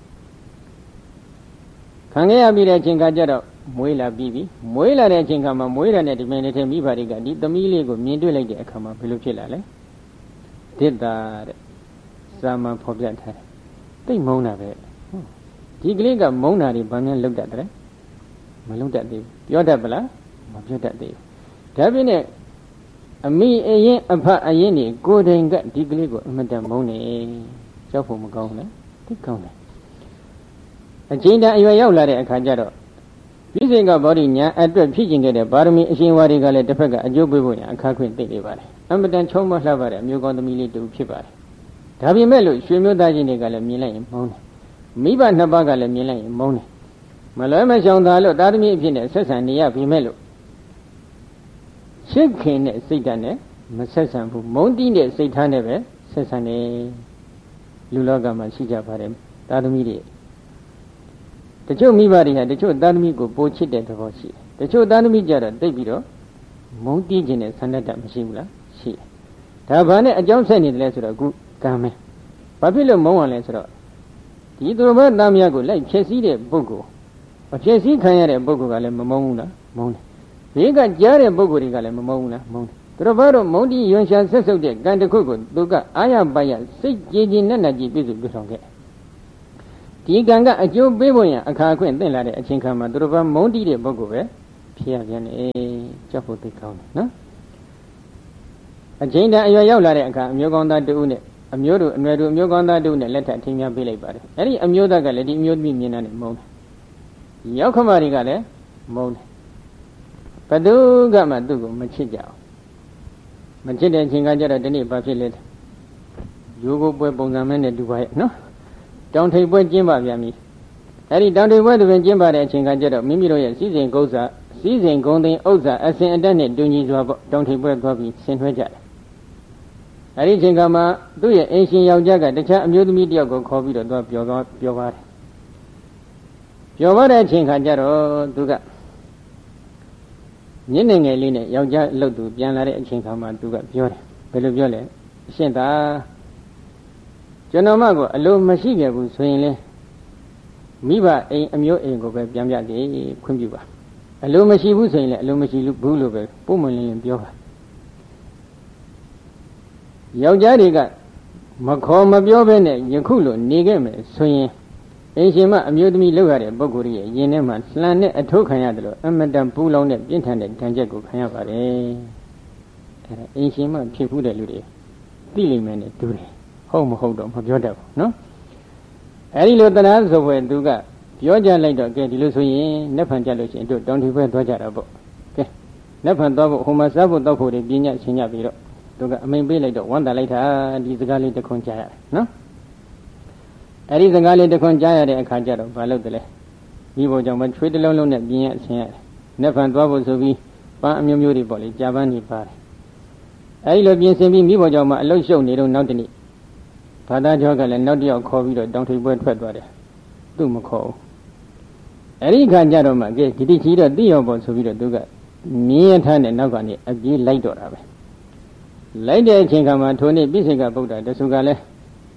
ခံခဲ့ရပြီးတဲ့အချိန်ကကျတော့မွေးလာပြီးပြီမွေးလာတဲ့အချိန်ကမှမွေးရတဲ့ဒီမင်းလေးထဲမိဘတွေကဒီသမီးလေးကိုမြင်တွေ့လိုက်တဲ့အခါမှာဘယ်လိုဖြစ်လာလဲဒိဋ္ဌာတဲ့စာမန်ဖော်ပြထားတယ်တိတ်မုန်းတာပဲဒီကလေးကမုန်းတာတွေဘာများလုပ်တတ်တယ်မလုပ်တတ်သေးဘူးပြောတတ်ပလားမပြောတတ်သေးဘူးဒါပြင်းနဲ့အမိအရင်အဖအရင်နေကိုယ်တိုင်ကဒီကလေးကိုအမတန်မုန်းနေကြောက်ဖို့မကောင်းဘူးလားသိကောင်းတယ်အချိန်တန်အရွယ်ရောက်လာတဲ့အခါကျတော့ပိစိကဗောဓိညာအတွက်ဖြစ်ကျင်ခဲ့တဲ့ပါရမီအရှင်ဝါတွေကလည်းတစ်ဖက်ကအကျိုးပေးဖို့ရအခါခွင့်သိနေပါတယ်အမတန်ချုံးမလှပတဲ့အမျိုးကောင်းသမီးလေးတူဖြစ်ပါတယ်ဒါပေမဲ့လို့ရွှေမျိုးသားချင်းတွေကလည်းမြင်လိုက်ရင်မုန်းတယ်မိဘနှစ်ပါးကလည်းမြင်လိုက်ရင်မုန်းတယ်မလွဲမရှောင်သာလို့သားသမီးအဖြစ်နဲ့ဆက်ဆံနေရပြီမဲ့လို့ရှစ်ခင်တဲ့စိတ်ဓာတ်နဲ့မဆက်ဆံဘူးမုန်းတီးတဲ့စိတ်ထားနဲ့ပဲဆက်ဆံနေလူလောကမှာရှိကြပါတယ်သားသမီးတွေတချို့မိဘတွေဟာတချို့သားသမီးကိုပိုချစ်တဲ့သဘောရှိတယ်တချို့သားသမီးကြတော့တိတ်ပြီးတော့မုန်းတီးခြင်းနဲ့ဆန္ဒတတ်မရှိဘူးလားရှိတယ်ဒါဘာနဲ့အကြောင်းဆက်နေတယ်လဲဆိုတော့အခုကံပဲဘာဖြစ်လို့မုန်းရလဲဆိုတော့ဒီသူတော်ဘာသားများကိုလိုက်ဖြည့်ဆည်းတဲ့ပုဂ္ဂိုလ်အဖြည့်ဆည်းခံရတဲ့ပုဂ္ဂိုလ်ကလည်းမမုန်းဘူးလားမုန်းတယ်ဘေးကကြားတဲ့ပုဂ္ဂိုလ်တွေကလည်းမမုန်းဘူးလားမုန်းတယ်သူတော်ဘာတော့မုန်းတီးရွံရှာဆက်ဆုပ်တဲ့ကံတစ်ခုကိုသူကအာရပါရစိတ်ကြည်ကြည်နက်နက်ကြည်ပြည့်စုံပြဆောင်ခဲ့ဒီကံကအကျိုးပေးဖို့ရန်အခါခွင့်သင့်လာတဲ့အချိန်ခါမှာသူတို့ဘာမုန်းတီးတဲ့ပုဂ္ဂိုလ်ပဲဖြစ်ရပြန်တယ်ကြောက်ဖို့သိကောင်းတယ်နော်အချိန်တန်အရွယ်ရောက်လာတဲ့အခါအမျိုးကောင်းသားတူနဲ့အမျိုးတို့အနွယ်တို့အမျိုးကောင်းသားတူနဲ့လက်ထပ်ထင်းများပေးလိုက်ပါတယ်အဲ့ဒီအမျိုးသားကလည်းဒီအမျိုးသမီးမြင်တာနဲ့မုန်းတယ်ရောက်ခမတွေကလည်းမုန်းတယ်ဘယ်သူကမှသူ့ကိုမချစ်ကြအောင်မချစ်တဲ့အချိန်ကကြတော့ဒီနေ့ဘာဖြစ်လဲရိုးကိုပွဲပုံစံမဲနဲ့တူပါရဲ့နော်တောင်ထိပ်ပွဲကျင်းပပြန်ပြီအဲ့ဒီတောင်ထိပ်ပွဲတွင်ကျင်းပတဲ့အချိန်ကကြတော့မိမိတို့ရဲ့စီစဉ်ကုသစီစဉ်ဂုံသိမ်းဥစ္စာအစဉ်အတက်နဲ့တူညီစွာပေါ့တောင်ထိပ်ပွဲသွားပြီးဆင်နွှဲကြတယ်အဲ့ဒီအချိန်ကမှသူ့ရဲ့အင်ရှင်ယောက်ျားကတခြားအမျိုးသမီးတယောက်ကိုခေါ်ပြီးတော့သွားပြောပါတယ်ပြောပါတဲ့အချိန်ခါကျတော့သူကညနေငယ်လေးနဲ့ယောက်ျားအလုပ်သူပြန်လာတဲ့အချိန်ခါမှာသူကပြောတယ်ဘယ်လိုပြောလဲအရှင်သာကျွန်တော်မကိုအလိုမရှိခဲ့ဘူးဆိုရင်လေမိဘအိမ်အမျိုးအိမ်ကိုပဲပြန်ပြတယ်ခွင့်ပြုပါအလိုမရှိဘူးဆိုရင်လည်းအလိုမရှိဘူးလို့ပဲပုံမှန်လင်းပြောပါယောက်ျားတွေကမခေါ်မပြောဘဲနဲ့ယခုလိုနေခဲ့မယ်ဆိုရင်အင်ရှင်မအမျိုးသမီးလောက်ရတဲ့ပုဂ္ဂိုလ်ရဲ့ရင်ထဲမှာလှန်နဲ့အထုတ်ခံရတယ်လို့အမတန်ပူလောင်တဲ့ပြင်းထန်တဲ့ဒဏ်ချက်ကိုခံရပါတယ်အဲ့ဒါအင်ရှင်မဖြစ်ဘူးတဲ့လူတွေသိလိမ့်မယ်နဲ့တူတယ်ဟုတ်မဟုတ်တော့မပြောတတ်ဘူးနော်အဲ့ဒီလိုတရားဆိုပွဲသူကပြောကြလိုက်တော့ကဲဒီလိုဆိုရင်နတ်ဖန်ကြလို့ရှိရင်တို့တောင်ထီဘက်သွားကြတာပေါ့ကဲနတ်ဖန်သွားဖို့ဟိုမှာစားဖို့တောက်ဖို့တွေပြင်းညဆင်းညပြီးတော့သူကအမိန်ပေးလိုက်တော့ဝမ်းသာလိုက်တာဒီစကားလေးတစ်ခွန်းကြားရတယ်နော်အဲ့ဒီစကားလေးတစ်ခွန်းကြားရတဲ့အခါကျတော့ဘာလုပ်တယ်လဲမိဘကြောင့်မချွေးတစ်လုံးလုံးနဲ့ပြင်းညဆင်းရတယ်နတ်ဖန်သွားဖို့ဆိုပြီးပန်းအမျိုးမျိုးတွေပေါ့လေကြာပန်းနေပါတယ်အဲ့ဒီလိုပြင်ဆင်ပြီးမိဘကြောင့်မအလုတ်ရှုပ်နေတော့နောက်တနေ့ဘာသာကျော်ကလည်းနောက်တစ်ယောက်ခေါ်ပြီးတော့တောင်ထိပ်ပွဲထွက်သွားတယ်သူ့မခေါ်ဘူးအဲ့ဒီခါကျတော့မှကဲဒီတိကြီးတော့သိရောပေါ့ဆိုပြီးတော့သူကမြင်းရထားတဲ့နောက်ကနေအပြေးလိုက်တော့တာပဲလိုက်တဲ့အချိန်ခါမှာထိုနေ့ပိစိကဗုဒ္ဓတဆူကလည်း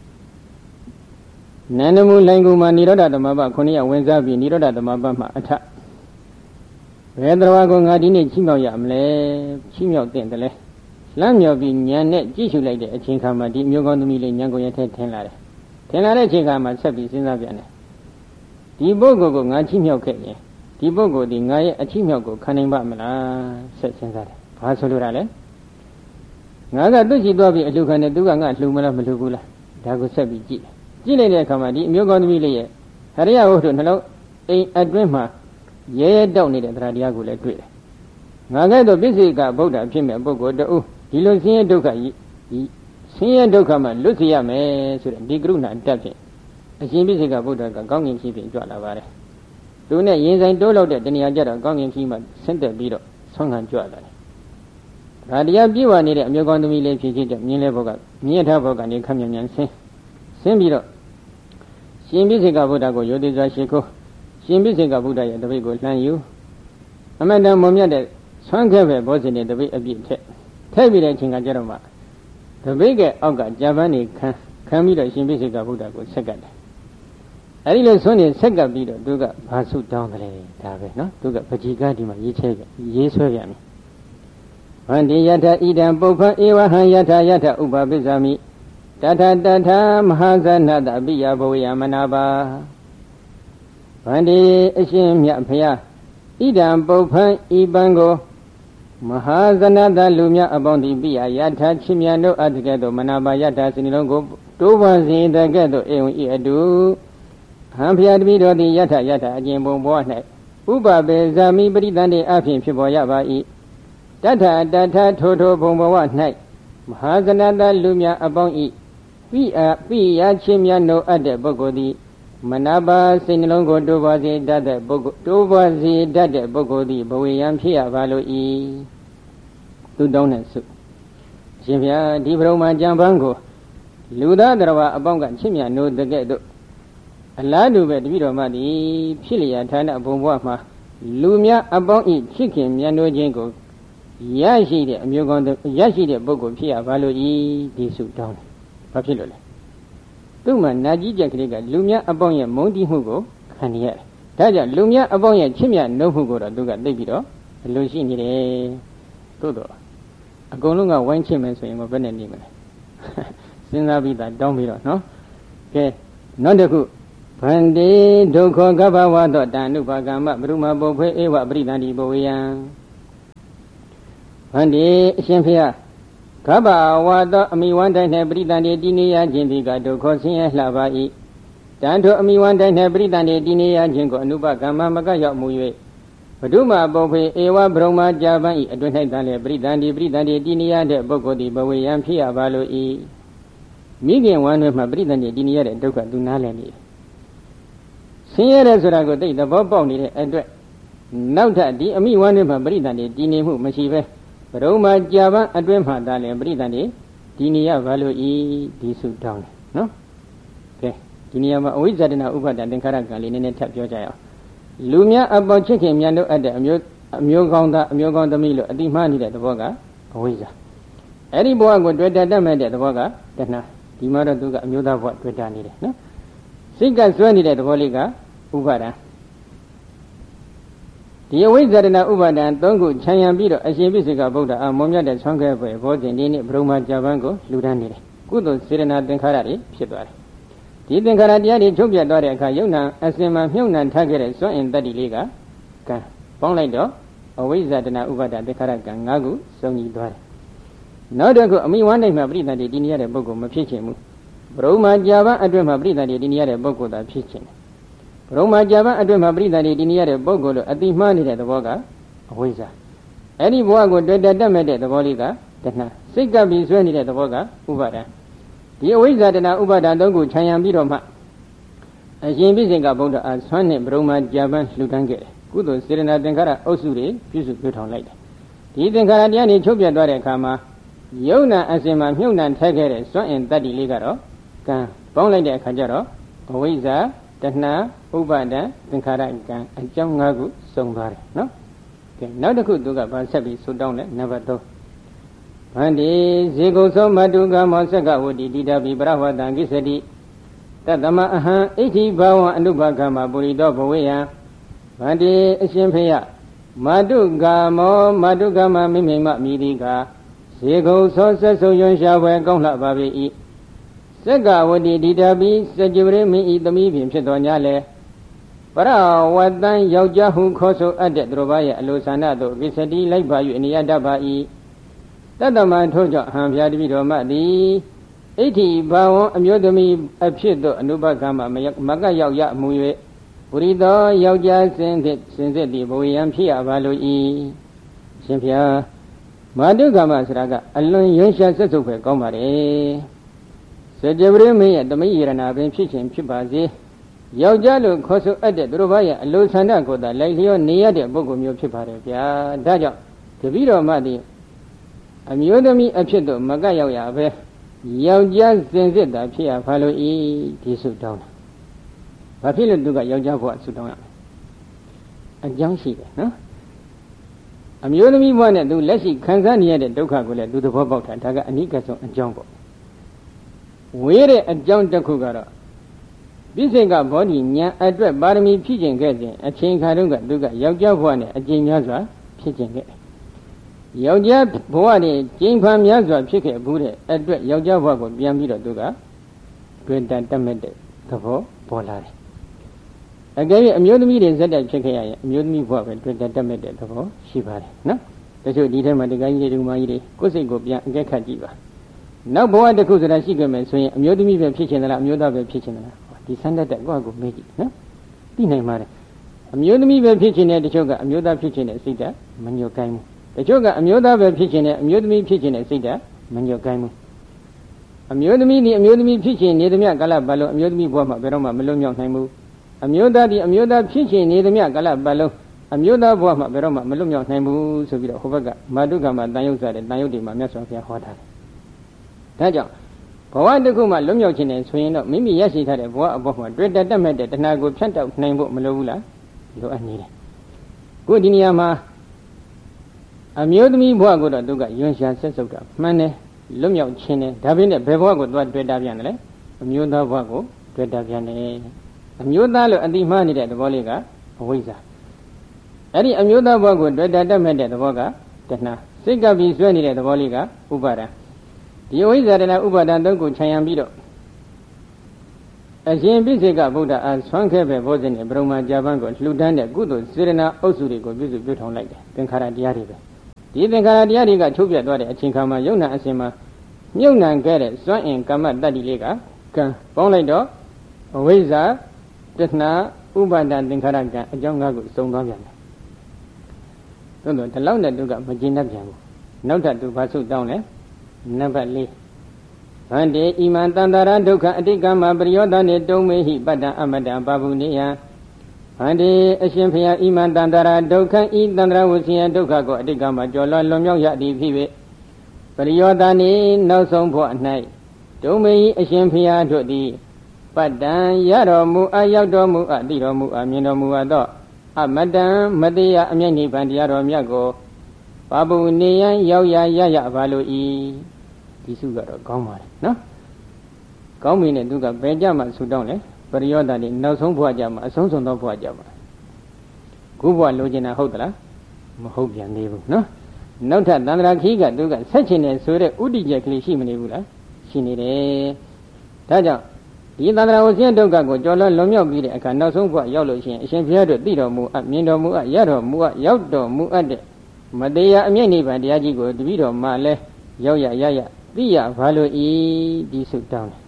နန္ဒမူလိုင်ကူမှာနိရောဓသမဘ9ရက်ဝင်စားပြီးနိရောဓသမဘမှာအထဘယ်တော်ကငါဒီနေ့ချိမြောက်ရမလဲချိမြောက်တဲ့တယ်လဲလမ်းမြောက်ပြီးညံနဲ့ကြည့်ရှုလိုက်တဲ့အချိန်ခါမှာဒီမျိုးကောင်းသမီးလေးညံကိုရထဲထင်လာတယ်ထင်လာတဲ့အချိန်ခါမှာဆက်ပြီးစဉ်းစားပြန်တယ်ဒီပုဂ္ဂိုလ်ကိုငါချိမြောက်ခဲ့ရင်ဒီပုဂ္ဂိုလ်ဒီငါရဲ့အချိမြောက်ကိုခံနိုင်ပါမလားဆက်စဉ်းစားတယ်ဘာဆိုလိုတာလဲငါကသူ့ရှိသွားပြီးအလှခံတယ်သူကငါလှူမလားမလှူဘူးလားဒါကိုဆက်ပြီးကြည့်လိုက်တဲ့အခါမှာဒီအမျိုးကောင်းသမီးလေးရဲ့ဟရိယဝတ္ထုနှလုံးအိမ်အတွင်းမှာရဲရဲတောက်နေတဲ့တရားတရားကိုလည်းတွေ့တယ်ငါကဲ့သို့ပိစိကဗုဒ္ဓဖြစ်မဲ့ပုဂ္ဂိုလ်တူဒီလိုဆင်းရဲဒုက္ခကြီးဒီဆင်းရဲဒုက္ခမှာလွတ်စေရမယ်ဆိုတဲ့ဒီကရုဏာတက်ဖြင့်အရှင်ပိစိကဗုဒ္ဓကကောင်းကင်ကြီးဖြင့်ကြွလာပါတယ်သူနဲ့ရင်ဆိုင်တိုးလောက်တဲ့တဏှာကြတော့ကောင်းကင်ကြီးမှာဆင်းသက်ပြီးတော့ဆွမ်းခံကြွလာတယ်ဒါတရားပြည့်ဝနေတဲ့အမျိုးကောင်းသမီးလေးဖြစ်တဲ့မြင်းလဲဘောကမြင်းထားဘောကနေခမ်းမြန်ဆင်းပြီးတော့ရှင်ပိစိကဗုဒ္ဓကိုယောတိစွာရှိခိုးရှင်ပိစိကဗုဒ္ဓရဲ့တပိတ်ကိုလှမ်းယူအမတန်မွန်မြတ်တဲ့ဆွမ်းခဲ့ပဲဘောဇင်တဲ့တပိတ်အပြည့်ထက်ပြီးတဲ့အချိန်ကကြတော့မှတပိတ်ကအောက်ကဂျပန်နေခံပြီးတော့ရှင်ပိစိကဗုဒ္ဓကိုဆက်ကတ်တယ်အဲဒီလိုဆွမ်းနေဆက်ကပ်ပြီးတော့သူကဘာဆုတောင်းတယ်ဒါပဲနော်သူကပကြီးကားဒီမှာရေးဆွဲပြန်ပြီဗန္တိယထဣဒံပုပ္ပံဧဝဟံယထဥပပိစ္ဆာမိတထမဟာဇနတအပိယဘဝေယမနာပါဗန္တိအရှင်မြတ်ဖျားဣဒံပုပ္ပံဤပံကိုမဟာဇနတလူမြတ်အပေါင်းသည်ပိယယထချစ်မြတ်တို့အတ္တကဲ့သို့မနာပါယထစိနှလုံးကိုတိုးပါစေတကဲ့သို့အေဝံဤအတုဟံဖျားတပိတော်သည်ယထအကျင့်ပုံဘော၌ဥပပေဇာမိပရိသန္တိအဖြင့်ဖြစ်ပေါ်ရပါ၏တထထိုဘုံဘဝ၌မဟာဇနတလူမြတ်အပေါင်းဤပိယချစ်မြတ်တို့အပ်တဲ့ပုဂ္ဂိုလ်သည်မနာပါစိတ်နှလုံးကိုတိုးပါစေတတ်တဲ့ပုဂ္ဂိုလ်တိုးပါစေတတ်တဲ့ပုဂ္ဂိုလ်သည်ဘဝယံဖြစ်ရပါလို့ဤသူတောင်းတဲ့ဆုရှင်ဗျာဒီဘုံမှာကြံပန်းကိုလူသားတော်အပေါင်းကချစ်မြတ်တို့တကဲ့သို့အလားတူပဲတပည့်တော်မသည်ဖြစ်လျာဌာနဘုံဘဝမှာလူများအပေါင်းဤချစ်ခင်မြတ်တို့ချင်းကိုရရှိတဲ့အမျိုးကောင်းရရှိတဲ့ပုဂ္ဂိုလ်ဖြစ်ရပါလို့ဤဒီဆုတောင်းတယ်ဘာဖြစ်လို့လဲသူ့မှာနာကြီးကြက်ကလေးကလူများအပေါင်းရဲ့မုန်းတီးမှုကိုခံရရတယ်ဒါကြောင့်လူများအပေါင်းရဲ့ချစ်မြတ်နှုတ်မှုကိုတော့သူကသိပြီးတော့အလိုရှိနေတယ်သို့တော့အကုန်လုံးကဝိုင်းချစ်မယ်ဆိုရင်ဘယ်နဲ့နေမလဲစဉ်းစားပြီးသားတောင်းပြီးတော့နော်ကဲနောက်တစ်ခုဗန္တိဒုက္ခကပ္ပဝါသောတဏှုပါကမ္မဘုရုမပုဖေဧဝပရိသန္တိဘဝေယံဗန္တိအရှင်ဖေယဣကဗ္ဗဝါသောအမိဝန္တိုင်းနှင့်ပရိသန္တိတည်နေရခြင်းဒီကဒုက္ခဆင်းရဲလှပါ၏တန်ထိုအမိဝန္တိုင်းနှင့်ပရိသန္တိတည်နေရခြင်းကိုအနုပကမ္မမကရောက်မူ၍ဘဒုမပုဖေဧဝဗြဟ္မာကြာပန်း၏အတွင်၌တန်လေပရိသန္တိတည်နေရတဲ့ပုဂ္ဂိုလ်သည်ဘဝေယံဖြစ်ရပါလို၏မိခင်ဝမ်းတွင်မှပရိသန္တိတည်နေရတဲ့ဒုက္ခသူနားလည်နေတယ်ဆင်းရဲတဲ့ဆိုတာကိုသိသဘောပေါက်နေတဲ့အတွက်နောက်ထပ်ဒီအမိဝမ်းတွင်မှပရိသန္တိတည်နေမှုမရှိပဲဘရုံမှာကြာပန်းအတွင်းမှာသာလဲပရိသန္တိဒီနေရဘာလို့ဤဒီစုတောင်းတယ်နော်ကဲဒီနေရာမှာအဝိဇ္ဇတနာဥပါဒသင်္ခါရကံလေးနည်းနည်းထပ်ပြောကြရအောင်လူများအပေါ်ချစ်ခင်မြတ်တို့အပ်တဲ့အမျိုးကောင်းသားအမျိုးကောင်းသမီးလို့အတိမှားနေတဲ့သဘောကအဝိဇ္ဇအဲ့ဒီဘဝကိုတွေ့တတ်မဲ့တဲ့သဘောကတဏှာဒီမှာတော့သူကအမျိုးသားဘဝတွေ့တတ်နေတယ်နော်စိတ်ကဆွဲနေတဲ့သဘောလေးကဥပါဒံဒီအဝိဇ္ဇတနာဥပါဒံ၃ခုခြံရံပြီးတော့အရှင်ပိစိကဗုဒ္ဓအာမောမြတ်တဲ့ဆွမ်းခဲပွဲဘောဇင်ဒီနေ့ဘုံမှာကြာပန်းကိုလူတန်းနေတယ်ကုသိုလ်စေတနာသင်္ခါရတွေဖြစ်သွားတယ်ဒီသင်္ခါရတရားတွေချုပ်ပြတ်သွားတဲ့အခါယုံနာအစင်မှာမြုပ်နှံထားခဲ့တဲ့စွန့်အင်တတ္တိလေးကကံပေါင်းလိုက်တော့အဝိဇ္ဇတနာဥပါဒသင်္ခါရကံ၅ခုစုံညီသွားတယ်နောက်တစ်ခုအမိဝမ်းတိုင်းမှာပရိသန္တိတည်နေရတဲ့ပုဂ္ဂိုလ်မဖြစ်ချင်ဘူးဘုံမှာကြာပန်းအတွင်းမှာပရိသန္တိတည်နေရတဲ့ပုဂ္ဂိုလ်သာဖြစ်ချင်တယ်ဘုံမှာကြာပန်းအတွင်းမှာပရိသန္တိတည်နေရတဲ့ပုဂ္ဂိုလ်လို့အတိမှားနေတဲ့သဘောကအဝိဇ္ဇအဲ့ဒီဘဝကိုတွေ့တတ်မဲ့တဲ့သဘောလေးကတဏှာစိတ်ကပ်ပြီးဆွဲနေတဲ့သဘောကဥပါဒံဒီအဝိဇ္ဇတနာဥပါဒံ၃ခုခြံရံပြီးတော့မှအရှင်ပိစိကဗုဒ္ဓအားဆွမ်းနဲ့ဘုံမှာကြာပန်းလှူဒန်းခဲ့တယ်ကုသိုလ်စေတနာသင်္ခါရအုပ်စုတွေပြုစုပြုထောင်လိုက်တယ်ဒီသင်္ခါရတရားတွေချုပ်ပြတ်သွားတဲ့အခါမှာယုံနာအစင်မှာမြုပ်နှံထက်ခဲ့တဲ့စွန့်အင်တတ္တိလေးကတော့ကံပေါင်းလိုက်တဲ့အခါကျတော့အဝိဇ္ဇတဏှာဥပါဒံသင်္ခါရကံအကြောင်း၅ခုစုံသွားတယ်နော်ကဲနောက်တစ်ခုသူကဗာဆက်ပြီးဆုတောင်းတဲ့နံပါတ်3ဗန္တိဇေကုသောမတုကမောသက်ကဝတိတိတပိပရဝတံကိစ္စတိတတမအဟံဣတိဘာဝံအနုဘကမပုရိသောဘဝေယံဗန္တိအရှင်ဖေယမတုကမောမတုကမမိမိမမိတိကဇေကုသောဆက်ဆုံရွှင်ရှားပွဲကောင်းလှပါပေ၏စက်ကဝတိတိတပိစကြဝဠမိဤသမီးဖြင့်ဖြစ်တော်ညာလေပရဝတံယောက်ျားဟုခေါ်ဆိုအပ်တဲ့သူတို့ဘာရဲ့အလိုဆန္ဒသို့ကိစ္စတိလိုက်ပါ၍အနိယတတ်ပါ၏တတ္တမထို့ကြောင့်ဟံဖျားတပိတော်မသည်ဣဋ္ဌိဘာဝံအမျိုးသမီးအဖြစ်သို့အနုပကမမကရောက်ရမူ၍ပုရိသောယောက်ျားစင်စစ်သည်ဘဝယံဖြစ်ရပါလို၏ရှင်ဖျားမာတုကမဆိုတာကအလွန်ရွံ့ရှာဆက်စုပ်ပဲကောင်းပါလေစကြဝဠမင်းရဲ့တမိယရဏပင်ဖြစ်ခြင်းဖြစ်ပါစေယောက်ျားလို့ခေါ်ဆိုအပ်တဲ့သူတို့ဘာရဲ့အလိုဆန္ဒကိုသာလိုက်လျောနေရတဲ့ပုဂ္ဂိုလ်မျိုးဖြစ်ပါတယ်ဗျာဒါကြောင့်တပည့်တော်မသည်အမျိုးသမီးအဖြစ်သို့မကပ်ရောက်ရပဲယောက်ျားစင်စစ်တာဖြစ်ရပါလို့ဤဒီဆုတောင်းတာဘာဖြစ်လို့သူကယောက်ျားဘဝဆုတောင်းရလဲအကြောင်းရှိတယ်နော်အမျိုးသမီးဘဝနဲ့သူလက်ရှိခံစားနေရတဲ့ဒုက္ခကိုလည်းသူသဘောပေါက်တာဒါကအနိကဆုံးအကြောင်းပေါ့ဝေးတဲ့အကြောင်းတစ်ခုကတော့ပိစိကဘောဓိဉာဏ်အတွက်ပါရမီဖြည့်ကျင်ခဲ့ခြင်းအချိန်ခါတုန်းကသူကယောက်ျားဘဝနဲ့အကျဉ်းများစွာဖြစ်ကျင်ခဲ့ယောက်ျားဘဝနဲ့ကျင်းခွန်များစွာဖြစ်ခဲ့ဘူးတဲ့အတွက်ယောက်ျားဘဝကိုပြန်ပြီးတော့သူကတွေ့တတ်မဲ့တဲ့သဘောပေါ်လာတယ်အကယ်၍အမျိုးသမီးတွေဇက်တိုက်ဖြစ်ခဲ့ရရင်အမျိုးသမီးဘဝပဲတွေ့တတ်မဲ့တဲ့သဘောရှိပါတယ်နော်တချို့ဒီထဲမှာတကယ်ကြီးတွေဒုမကြီးတွေကိုယ်စိတ်ကိုပြန်အကဲခတ်ကြည့်ပါနောက်ဘဝတစ်ခုဆိုတာရှိခဲ့မယ်ဆိုရင်အမျိုးသမီးပဲဖြစ်ချင်သလားအမျိုးသားပဲဖြစ်ချင်သလားဒီစမ်းတတ်တဲ့ကိုယ့်အကိုမေးကြည့်နော်သိနိုင်ပါတယ်အမျိုးသမီးပဲဖြစ်ချင်တဲ့တချို့ကအမျိုးသားဖြစ်ချင်တဲ့စိတ်ဓာတ်မညှို့ကိုင်းဘူးတချို့ကအမျိုးသားပဲဖြစ်ချင်တဲ့အမျိုးသမီးဖြစ်ချင်တဲ့စိတ်ဓာတ်မညှို့ကိုင်းဘူးအမျိုးသမီးဒီအမျိုးသမီးဖြစ်ချင်နေသမျှကာလပတ်လုံးအမျိုးသမီးဘဝမှာဘယ်တော့မှမလွတ်မြောက်နိုင်ဘူးအမျိုးသားဒီအမျိုးသားဖြစ်ချင်နေသမျှကာလပတ်လုံးအမျိုးသားဘဝမှာဘယ်တော့မှမလွတ်မြောက်နိုင်ဘူးဆိုပြီးတော့ဟိုဘက်ကမာတုကမတန်ရုပ်စားတဲ့တန်ရုပ်တွေမှာမြတ်စွာဘုရားဟောထားတယ်ဒါကြောင့်ဘဝတစ်ခုမှလွတ်မြောက်ခြင်းနဲ့ဆိုရင်တော့မိမိရရှိထားတဲ့ဘဝအပေါ်မှာတွေ့တတ်မဲ့တဲ့တဏှာကိုဖြတ်တောက်နိုင်ဖို့မလိုဘူးလားလိုအပ်နေတယ်ခုဒီနေရာမှာအမျိုးသမီးဘဝကိုတော့သူကယွန်းရှာဆက်စုပ်တာမှန်တယ်လွတ်မြောက်ခြင်းနဲ့ဒါပေမဲ့ဘယ်ဘဝကိုသူကတွေ့တာပြန်တယ်လဲအမျိုးသားဘဝကိုတွေ့တာပြန်တယ်အမျိုးသားလို့အတိမှားနေတဲ့သဘောလေးကအဝိဇ္ဇာအဲ့ဒီအမျိုးသားဘဝကိုတွေ့တတ်မဲ့တဲ့သဘောကတဏှာစိတ်ကပ်ပြီးဆွဲနေတဲ့သဘောလေးကဥပါဒံဒီဝိဇ္ဇာတနာဥပါဒံသုံးခုခြံရံပြီးတော့အရှင်ပိစိကဗုဒ္ဓအားဆွမ်းခဲ့ပဲဘောဇင်နဲ့ဘုံမှာကြာပန်းကိုလှူဒန်းတဲ့ကုသိုလ်စေရနာအုပ်စုတွေကိုပြုစုပြုထောင်လိုက်တယ်သင်္ခါရတရားတွေပဲဒီသင်္ခါရတရားတွေကချုပ်ပြတ်သွားတဲ့အချိန်ခါမှာယုံနာအစဉ်မှာမြုပ်နှံခဲ့တဲ့စွမ်းအင်ကမ္မတတ္တိလေးကကံပေါင်းလိုက်တော့အဝိဇ္ဇာတဏှာဥပါဒသင်္ခါရကံအကြောင်း၅ခုစုံသွားပြန်တယ်သို့တော့ဒီလောက်နဲ့သူကမကျင်တတ်ပြန်ဘူးနောက်ထပ်သူဘာဆုတောင်းလဲနံပါတ်၄ဗန္တေဣမံတန္တရာဒုက္ခအတိကမ္မပရိယောဒနေတုံမေဟိပတ္တအမတ္တပါပုနိယဗန္တေအရှင်ဖျားဣမံတန္တရာဒုက္ခဤတန္တရာဝဆင်းရဲဒုက္ခကိုအတိကမ္မကျော်လွန်လွန်မြောက်ရသည်ဖြစ်၍ပရိယောဒနေနောက်ဆုံးဘဝ၌တုံမေဟိအရှင်ဖျားတို့သည်ပတ္တံရတော်မူအရောက်တော်မူအသိတော်မူအမြင်တော်မူအပ်သောအမတ္တံမတေယအမျက်နိဗ္ဗာန်တရားတော်မြတ်ကိုပါပုနိယရောက်ရပါလို့ဤဒီစုကတော့ကောင်းပါလေနော်ကောင်းပြီနဲ့သူကဘယ်ကြမှာဆူတောင်းလဲပရိယောဒနေနောက်ဆုံးဘဝကြမှာအဆုံးစွန်သောဘဝကြမှာခုဘဝလိုချင်တာဟုတ်သလားမဟုတ်ပြန်သေးဘူးနော်နောက်ထပ်သန္တရာခီးကသူကဆက်ချင်တယ်ဆိုတဲ့ဥဒိကျက်ကလေးရှိမနေဘူးလားရှိနေတယ်ဒါကြောင့်ဒီသန္တရာဝဆင်းဒုက္ခကိုကြော်လွန်လွန်မြောက်ပြီးတဲ့အခါနောက်ဆုံးဘဝရောက်လို့ရှိရင်အရှင်ဘုရားတို့သိတော်မူအမြင်တော်မူအရတော်မူအရောက်တော်မူအပ်တဲ့မတရားအမျက်နိဗ္ဗာန်တရားကြီးကိုတပည့်တော်မှလည်းရောက်ရသိရဘာလို့ဤဒီဆုတောင်းတယ်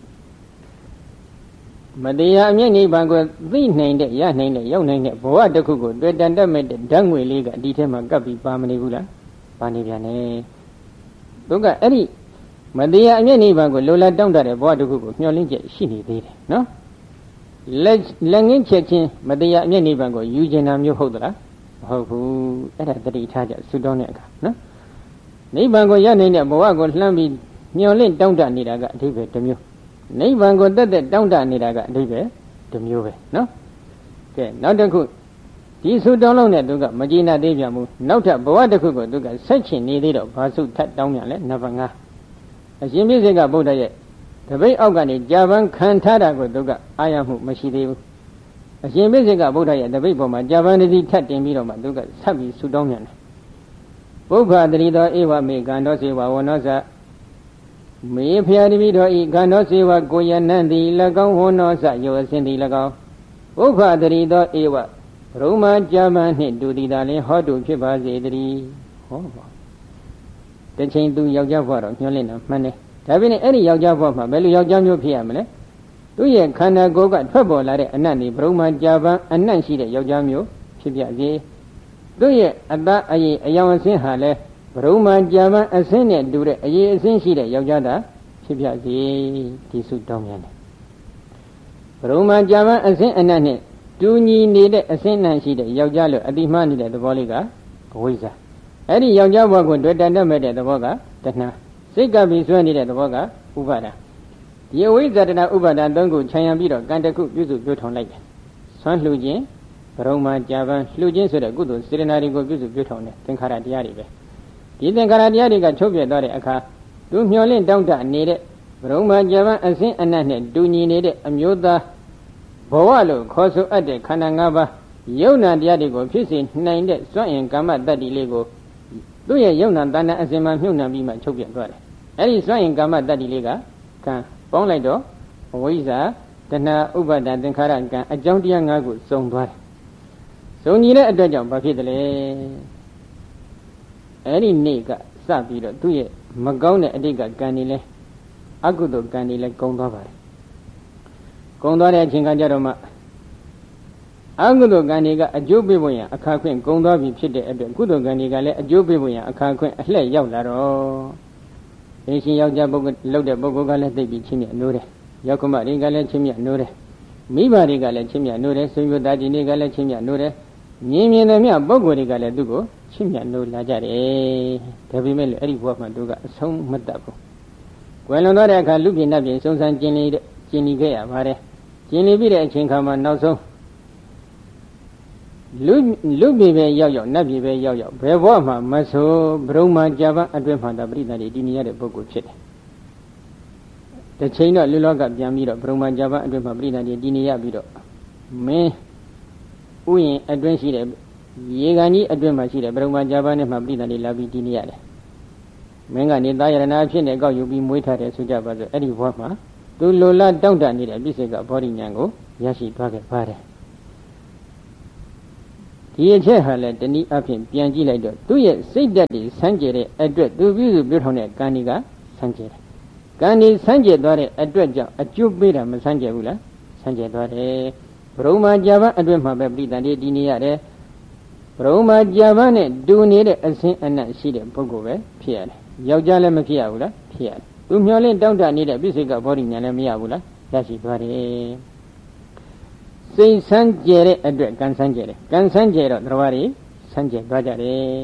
မတရားအမျက်နိဗ္ဗာန်ကိုသိနိုင်တဲ့ရနိုင်တဲ့ရောက်နိုင်တဲ့ဘဝတစ်ခုကိုတွေ့တန်တတ်မဲ့တဲ့ဓာတ်ငွေလေးကဒီထဲမှာကပ်ပြီးပါမနေဘူးလားပါနေပြန်တယ်သူကအဲ့ဒီမတရားအမျက်နိဗ္ဗာန်ကိုလိုလားတောင်းတတဲ့ဘဝတစ်ခုကိုမျှော်လင့်ချက်ရှိနေသေးတယ်နော်လက်ငင်းချက်ချင်းမတရားအမျက်နိဗ္ဗာန်ကိုယူကျင်တာမျိုးဟုတ်သလားမဟုတ်ဘူးအဲ့ဒါတတိထားကြဆုတောင်းတဲ့အခါနော်နိဗ္ဗာန်ကိုရနိုင်တဲ့ဘဝကိုလှမ်းပြီးမျှော်လင့်တောင်းတနေတာကအဓိပ္ပာယ်တစ်မျိုးနိဗ္ဗာန်ကိုတက်တောင်းတနေတာကအဓိပ္ပာယ်တစ်မျိုးပဲနော်ကဲနောက်တစ်ခုဒီဆုတောင်းလို့နဲ့သူကမကျေနပ်သေးပြန်ဘူးနောက်ထပ်ဘဝတစ်ခုကိုသူကဆက်ချင်နေသေးတော့ဘာဆုထပ်တောင်းပြန်လဲနံပါတ်5အရှင်ပြည့်စုံကဗုဒ္ဓရဲ့တပိတ်အောက်ကနေကြာပန်းခံထားတာကိုသူကအာရမှုမရှိသေးဘူးအရှင်ပြည့်စုံကဗုဒ္ဓရဲ့တပိတ်ပေါ်မှာကြာပန်းတစ်စီးထပ်တင်ပြီးတော့မှသူကဆက်ပြီးဆုတောင်းပြန်တယ်ပုဗ္ဗတရိသောဧဝမေကံတော်စေဝဝနောဇမေဖျာတိပိတော်ဤကံတော်စေဝကိုယနံသည်၎င်းဝနောဇယောအစဉ်သည်၎င်းပုဗ္ဗတရိသောဧဝဘုံမာကြာပန်းနှင့်တူတည်တာလင်ဟောတုဖြစ်ပါစေတည်းဟောပါတချိန်သူယောက်ျားဘဝတော့ညှိုးလင့်တာမှန်တယ်ဒါပေမဲ့အဲ့ဒီယောက်ျားဘဝမှာဘယ်လိုယောက်ျားမျိုးဖြစ်ရမလဲသူ့ရဲ့ခန္ဓာကိုယ်ကထွက်ပေါ်လာတဲ့အနတ်နေဘုံမာကြာပန်းအနတ်ရှိတဲ့ယောက်ျားမျိုးဖြစ်ပြစေသူ့ရဲ့အသားအရည်အယောင်အဆင်းဟာလဲဘုံမာကြာပန်းအဆင်းနဲ့တူတဲ့အရည်အဆင်းရှိတဲ့ယောက်ျားသားဖြစ်ပြစေဒီစုတောင်းမြန်တယ်ဘုံမာကြာပန်းအဆင်းအနတ်နဲ့တူညီနေတဲ့အဆင်းနှံရှိတဲ့ယောက်ျားလို့အတိမနေတဲ့သဘောလေးကအဝိဇ္ဇာအဲ့ဒီယောက်ျားဘဝကိုတွေ့တန်တတ်မဲ့တဲ့သဘောကတဏှာစိတ်ကပ်ပြီးဆွဲနေတဲ့သဘောကဥပါဒာဒီအဝိဇ္ဇာတဏှာဥပါဒာသုံးခုခြံရံပြီးတော့ကံတစ်ခုပြုစုပြုထောင်လိုက်တယ်ဆွမ်းလှူခြင်းဘရုံမာကြာပန်းလှူခြင်းဆိုတဲ့ကုသိုလ်စေတနာတွေကိုပြုစုပြုထောင်တယ်သင်္ခါရတရားတွေပဲဒီသင်္ခါရတရားတွေကချုပ်ပြတ်သွားတဲ့အခါသူမျောလင့်တောင့်တနေတဲ့ဘရုံမာကြာပန်းအစဉ်အနတ်နဲ့တူညီနေတဲ့အမျိုးသားဘဝလို့ခေါ်ဆိုအပ်တဲ့ခန္ဓာ၅ပါးယုံနာတရားတွေကိုဖြစ်စေနိုင်တဲ့စွန့်ရင်ကမ္မတတ္တိလေးကိုသူ့ရဲ့ယုံနာတဏ္ဍအစဉ်မှာမြုပ်နှံပြီးမှချုပ်ပြတ်သွားတယ်အဲ့ဒီစွန့်ရင်ကမ္မတတ္တိလေးကကံပေါင်းလိုက်တော့အဝိဇ္ဇာတဏှာဥပါဒသင်္ခါရကံအကြောင်းတရား၅ခုစုံသွားတယ်စုံညီတဲ့အတွက်ကြောင့်ဘာဖြစ်တယ်လဲအဲ့ဒီနေ့ကစပြီးတော့သူ့ရဲ့မကောင်းတဲ့အတိတ်ကကံတွေလဲအကုသိုလ်ကံတွေလဲကုန်သွားပါတယ်ကုန်သွားတဲ့အချိန်ကကြတော့မှအကုသိုလ်ကံတွေကအကျိုးပေးဖို့ရန်အခါခွင့်ကုန်သွားပြီဖြစ်တဲ့အတွက်ကုသိုလ်ကံတွေကလည်းအကျိုးပေးဖို့ရန်အခါခွင့်အလှည့်ရောက်လာတော့အရှင်ယောက်ျားပုဂ္ဂိုလ်လောက်တဲ့ပုဂ္ဂိုလ်ကလည်းသိပြီးချင်းမြတ်နိုးတယ်ယောက်ျမတွေကလည်းချင်းမြတ်နိုးတယ်မိဘတွေကလည်းချင်းမြတ်နိုးတယ်ဆွေမျိုးသားကြီးတွေကလည်းချင်းမြတ်နိုးတယ်မြင်သမျှပုဂ္ဂိုလ်တွေကလည်းသူ့ကိုချင်းမြတ်နိုးလာကြတယ်ဒါပေမဲ့လည်းအဲ့ဒီဘဝမှာသူကအဆုံးမတတ်ဘူးကွယ်လွန်သွားတဲ့အခါလူပြင်းနှပ်ပြင်းစုံစမ်းကျင်လီခဲ့ရပါတယ်ကျင်လီပြီးတဲ့အချိန်ခါမှာနောက်ဆုံးလူပြည်ပဲရောက်နတ်ပြည်ပဲရောက်ဘယ်ဘဝမှာမဆိုဘုံမာကြာပန်းအတွင်းမှာတာပရိသတ်တွေတည်နေရတဲ့ပုဂ္ဂိုလ်ဖြစ်တယ်။တစ်ချိန်တော့လူလောကပြန်ပြီးတော့ဘုံမာကြာပန်းအတွင်းမှာပရိသတ်တွေတည်နေရပြီးတော့မင်းဥယျာဉ်အတွင်းရှိတဲ့ရေကန်ကြီးအတွင်းမှာရှိတဲ့ဘုံမာကြာပန်းနဲ့မှပရိသတ်တွေလာပြီးတည်နေရတယ်။မင်းကနေသားရဏဖြစ်နေကောက်ယူပြီးမွေးထားတယ်ဆိုကြပါစို့အဲ့ဒီဘဝမှာသူလိုလားတောင့်တနေတဲ့ပြစ္ဆေကဘောဓိဉာဏ်ကိုရရှိသွားခဲ့ပါတယ်။ဒီအချက်ဟာလည်းတနည်းအားဖြင့်ပြန်ကြည့်လိုက်တော့သူ့ရဲ့စိတ်ဓာတ်တွေဆန်းကျယ်တဲ့အတွက်သူပြုစုပြုထောင်တဲ့ကံတွေကဆန်းကျယ်တယ်ကံတွေဆန်းကျယ်သွားတဲ့အတွက်ကြောင့်အကျိုးပေးတာမဆန်းကျယ်ဘူးလားဆန်းကျယ်သွားတယ်ဘုံမှာကြာပန်းအတွက်မှာပဲပြိတ္တန်တွေတည်နေရတယ်ဘုံမှာကြာပန်းနဲ့တူနေတဲ့အစင်းအနတ်ရှိတဲ့ပုဂ္ဂိုလ်ပဲဖြစ်ရတယ်ယောက်ျားလည်းမဖြစ်ရဘူးလားဖြစ်ရတယ်သူမျောလင့်တောင့်တနေတဲ့ပြစ္ဆေကဘောဓိညာလည်းမရဘူးလားရရှိသွားတယ်စိတ်ဆန်းကျယ်တဲ့အတွက်ကံဆန်းကျယ်တယ်ကံဆန်းကျယ်တော့တော်ဘာတွေဆန်းကျယ်သွားကြတယ်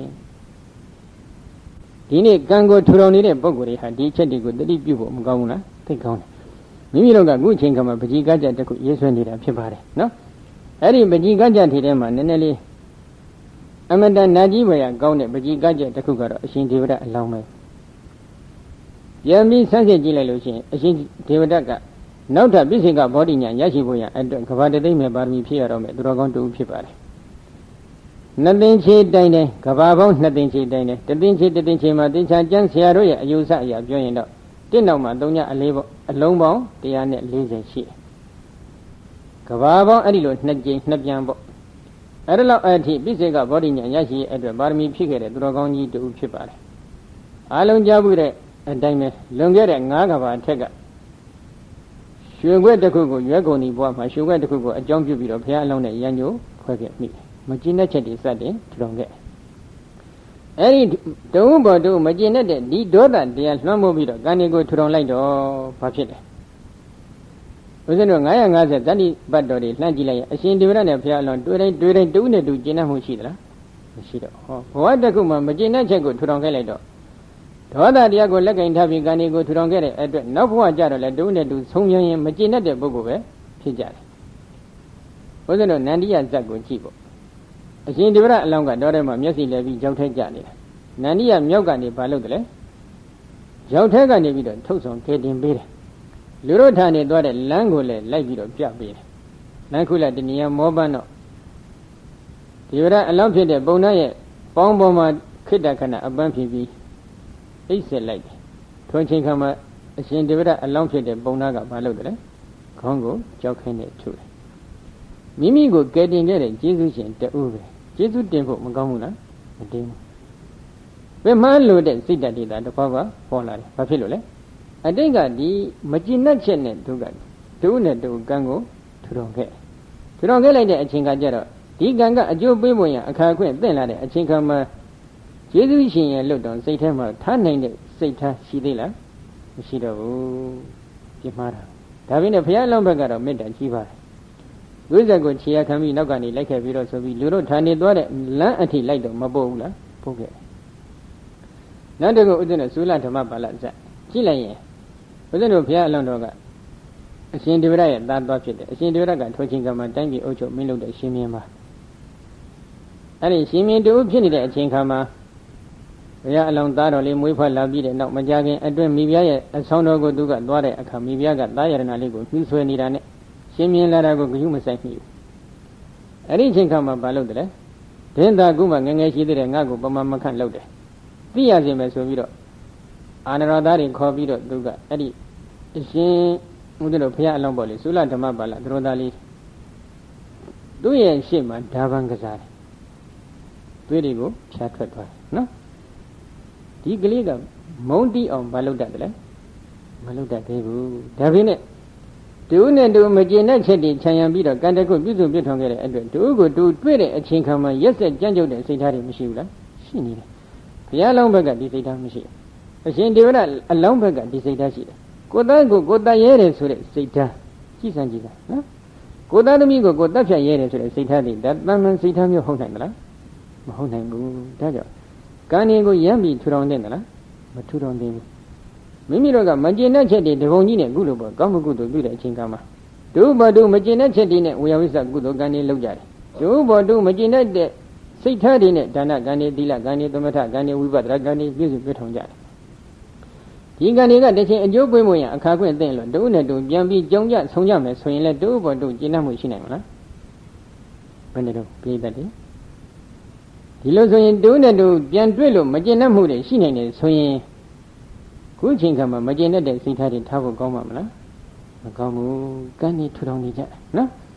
ဒီနေ့ကံကိုထူထောင်နေတဲ့ပုဂ္ဂိုလ်တွေဟာဒီချက်တွေကိုတတိပြုဖို့မကောင်းဘူးလားသိကောင်းတယ်မိမိတို့ကအခုအချိန်ကမှပကြီးကကြတစ်ခုရေးဆွဲနေတာဖြစ်ပါတယ်နော်အဲ့ဒီပကြီးကကြထီထဲမှာနည်းနည်းလေးအမတန်နာကြီးဝေရကောင်းတဲ့ပကြီးကကြတစ်ခုကတော့အရှင်ဒေဝဒအလောင်းပဲပြန်ပြီးဆန်းစစ်ကြည့်လိုက်လို့ရှိရင်အရှင်ဒေဝဒကနောက်ထပ်ပြစ္ဆေကဘောဓိညာရရှိဖို့ရအတွက်ကဘာတသိမ့်မဲ့ပါရမီဖြစ်ရတော့မယ်သူတော်ကောင်းတူဖြစ်ပါတယ်နှစ်သိန်းချေတိုင်းတိုင်းကဘာပေါင်းနှစ်သိန်းချေတိုင်းတိုင်းတသိန်းချေမှာသင်္ချာကျမ်းဆရာတို့ရဲ့အယူဆအရာပြောရင်တော့တစ်နောက်မှာ3ညအလေးပေါ့အလုံးပေါင်း140ရှိတယ်ကဘာပေါင်းအဲ့ဒီလိုနှစ်ကြိမ်နှစ်ပြန်ပေါ့အဲ့ဒါလောက်အထိပြစ္ဆေကဘောဓိညာရရှိရဲ့အတွက်ပါရမီဖြစ်ခဲ့တဲ့သူတော်ကောင်းကြီးတူဖြစ်ပါတယ်အားလုံးကြားဘူးတဲ့အတိုင်းပဲလွန်ခဲ့တဲ့9ကဘာထက်ကရွှေခွက်တစ်ခုကိုရွက်ကုန်ဒီဘွားမှာရွှေခွက်တစ်ခုကိုအကြောင်းပြုပြီးတော့ဘုရားအလောင်းနဲ့ရန်ညိုခွဲခဲ့မိတယ်မကျင်တဲ့ချက်တွေစတင်ထူထောင်ခဲ့အဲ့ဒီတုံးဘော်တို့မကျင်တဲ့ဒီဒေါသတရားလွှမ်းမိုးပြီးတော့ကံတွေကိုထူထောင်လိုက်တော့ဘာဖြစ်လဲဦးဇင်းတို့950ဇတိပတ်တော်တွေလှမ်းကြည့်လိုက်ရင်အရှင်ဒေဝရနဲ့ဘုရားအလောင်းတွေ့တိုင်းတူနဲ့တူကျင်တတ်မှုရှိသလားမရှိတော့ဟောဘဝတစ်ခုမှာမကျင်တဲ့ချက်ကိုထူထောင်ခဲ့လိုက်တော့ဒေါသတရားကိုလက်ကင်ထားပြီးကံတွေကိုထူထောင်ခဲ့တဲ့အတွက်နောက်ဘဝကြတော့လေတူနဲ့တူဆုံးရရင်မကျင်တတ်တဲ့ပုဂ္ဂိုလ်ပဲဖြစ်ကြတယ်ဦးဇင်းတို့နန္ဒီယဇတ်ကိုကြည့်ပေါ့အရှင်ဒေဝရအလောင်းကတော်ထဲမှာမျက်စိလဲပြီးကြောက်ထဲကြနေတာနန္ဒီယမြောက်ကနေဘာလုပ်တယ်လဲကြောက်ထဲကနေပြီးတော့ထုတ်ဆောင်ကဲတင်ပေးတယ်လူတို့ထာနေသွားတဲ့လမ်းကိုလည်းလိုက်ပြီးတော့ပြပေးတယ်လမ်းခုလက်တဏှာမောပန်းတော့ဒေဝရအလောင်းဖြစ်တဲ့ပုံနာရဲ့ပေါင်းပေါ်မှာခိတ္တခဏအပန်းဖြစ်ပြီးအိတ်ဆက်လိုက်တယ်ထွန်းချင်းခါမှာအရှင်ဒေဝရအလောင်းဖြစ်တဲ့ပုံနာကဘာလုပ်တယ်လဲခေါင်းကိုကြောက်ခိုင်းနဲ့ထုတယ်မိမိကိုကယ်တင်ခဲ့တဲ့ကျေးဇူးရှင်တူပဲကျေးဇူးတင်ဖို့မကောင်းဘူးလားမတင်ဘူးဘယ်မှလို့တဲ့စိတ်ဓာတ်တွေတခွားပေါ်လာတယ်ဘာဖြစ်လို့လဲအတိတ်ကဒီမကျင်တတ်ချက်နဲ့ဒုက္ခဒုနဲ့ဒုကံကိုထူထောင်ခဲ့လိုက်တဲ့အချိန်ကကြတော့ဒီကံကအကျိုးပေးဖို့ရအခါခွင့်သင့်လာတဲ့အချိန်ခါမှာကျေးဇူးရှင်ရဲ့လွတ်တော်စိတ်ထဲမှာထားနိုင်တဲ့စိတ်ထားရှိသေးလားမရှိတော့ဘူးပြမှားတာဒါပေမဲ့ဘုရားအလောင်းဘက်ကတော့မေတ္တာကြီးပါတယ်ဝိဇ္ဇကိုခြေရခံပြီးနောက်ကနေလိုက်ခဲ့ပြီးတော့ဆိုပြီးလူတို့ဌာနေသွားတဲ့လမ်းအထိလိုက်တော့မပို့ဘူးလားပို့ခဲ့နောက်တစ်ခုဥဒ္ဒနဲ့သုလဓမ္မပါဠဇတ်ကြည့်လိုက်ရင်ဥဒ္ဒတို့ဘုရားအလောင်းတော်ကအရှင်ဒေဝရရဲ့သားသွားဖြစ်တယ်အရှင်ဒေဝရကထိုချင်းကမှတိုင်းပြည်အုပ်ချုပ်မင်းလုပ်တဲ့ရှင်မင်းပါအဲ့ဒီရှင်မင်းတူဖြစ်နေတဲ့အချိန်ခါမှာဘုရားအလောင်းသားတော်လေးမွေးဖွားလာပြီးတဲ့နောက်မကြခင်အတွင်းမိဖုရားရဲ့အဆောင်တော်ကိုသူကသွားတဲ့အခါမိဖုရားကသားရတနာလေးကိုနှူးဆွဲနေတာနဲ့ရှင်မြင်လာတာကိုဂရုမစိုက်မိဘူးအဲ့ဒီအချိန်ခါမှာဘာလုပ်တယ်လဲဒင်းသာကုမှငငယ်ရှိသေးတယ်ငါ့ကိုပမာမခန့်လုပ်တယ်သိရစီမယ်ဆိုပြီးတော့အာနရသားတွေခေါ်ပြီးတော့သူကအဲ့ဒီအရှင်ဥဒ္ဒတို့ဘုရားအလောင်းပေါ်လေသုလဓမ္မပါဠသရောသားလေးသူ့ရဲ့ရှေ့မှာဓာပန်ကစားတယ်သွေးတွေကိုဖြာထွက်သွားတယ်နော်ဒီကလေးကမုံတီးအောင်မလုပ်တတ်တယ်လေမလုပ်တတ်သေးဘူးဒါပေမဲ့တူနဲ့တူမကျေနပ်ချက်တွေခြံရံပြီးတော့ကံတကုပြုစုပြထောင်ခဲ့တဲ့အတွက်တူကိုတူတွေ့တဲ့အချိန်ခါမှာရက်ဆက်ကြမ်းကြုတ်တဲ့စိတ်ထားတွေမရှိဘူးလားရှိနေတယ်ဘုရားလောင်းဘက်ကဒီစိတ်ထားမရှိဘူးအရှင်ဒေဝရအလောင်းဘက်ကဒီစိတ်ထားရှိတယ်ကိုယ်သားကိုကိုယ်သားရဲတယ်ဆိုတဲ့စိတ်ထားကြည်စမ်းကြည့်တာနော်ကိုယ်သားသမီးကိုကိုယ်တပ်ဖြတ်ရဲတယ်ဆိုတဲ့စိတ်ထားတွေဒါတန်မှန်စိတ်ထားမျိုးဟုတ်နိုင်မလားမဟုတ်နိုင်ဘူးဒါကြောင့်ကံရင်ကိုရမ်းပြီးထူထောင်တဲ့လားမထူထောင်သေးဘူးမိမိတို့ကမကျေနပ်ချက်တွေတပုံကြီးနဲ့ကုလို့ပေါ့ကောင်းမှုကုသိုလ်ပြုတဲ့အချိန်ကမှဒုဘတုမကျေနပ်ချက်တွေနဲ့ဝေယဝိသကုသိုလ်ကံတွေလုပ်ကြတယ်ဒုဘတုမကျေနပ်တဲ့စိတ်ထားတွေနဲ့ဒါနကံတွေသီလကံတွေသမထကံတွေဝိပဿနာကံတွေပြည့်စုံပြထောင်ကြတယ်ဒီကံတွေကတစ်ချိန်အကျိုးပေးမှုရအခါခွင့်သိလို့ဒုနဲ့ဒုပြန်ပြီးကြောင်းကြဆုံးကြမယ်ဆိုရင်လည်းဒုဘတုကျေနပ်မှုရှိနိုင်မလားဘယ်နဲ့တော့ပြိတ္တတယ်ဒီလိုဆိုရင်ဒုနဲ့ဒုပြန်တွေ့လို့မကျေနပ်မှုတွေရှိနိုင်တယ်ဆိုရင်ခုချိန်ခါမှာမကျေနပ်တဲ့စိတ်ထားတွေထားဖို့ကောင်းမှာမလားမကောင်းဘူးကံနေထူထောင်နေကြနော်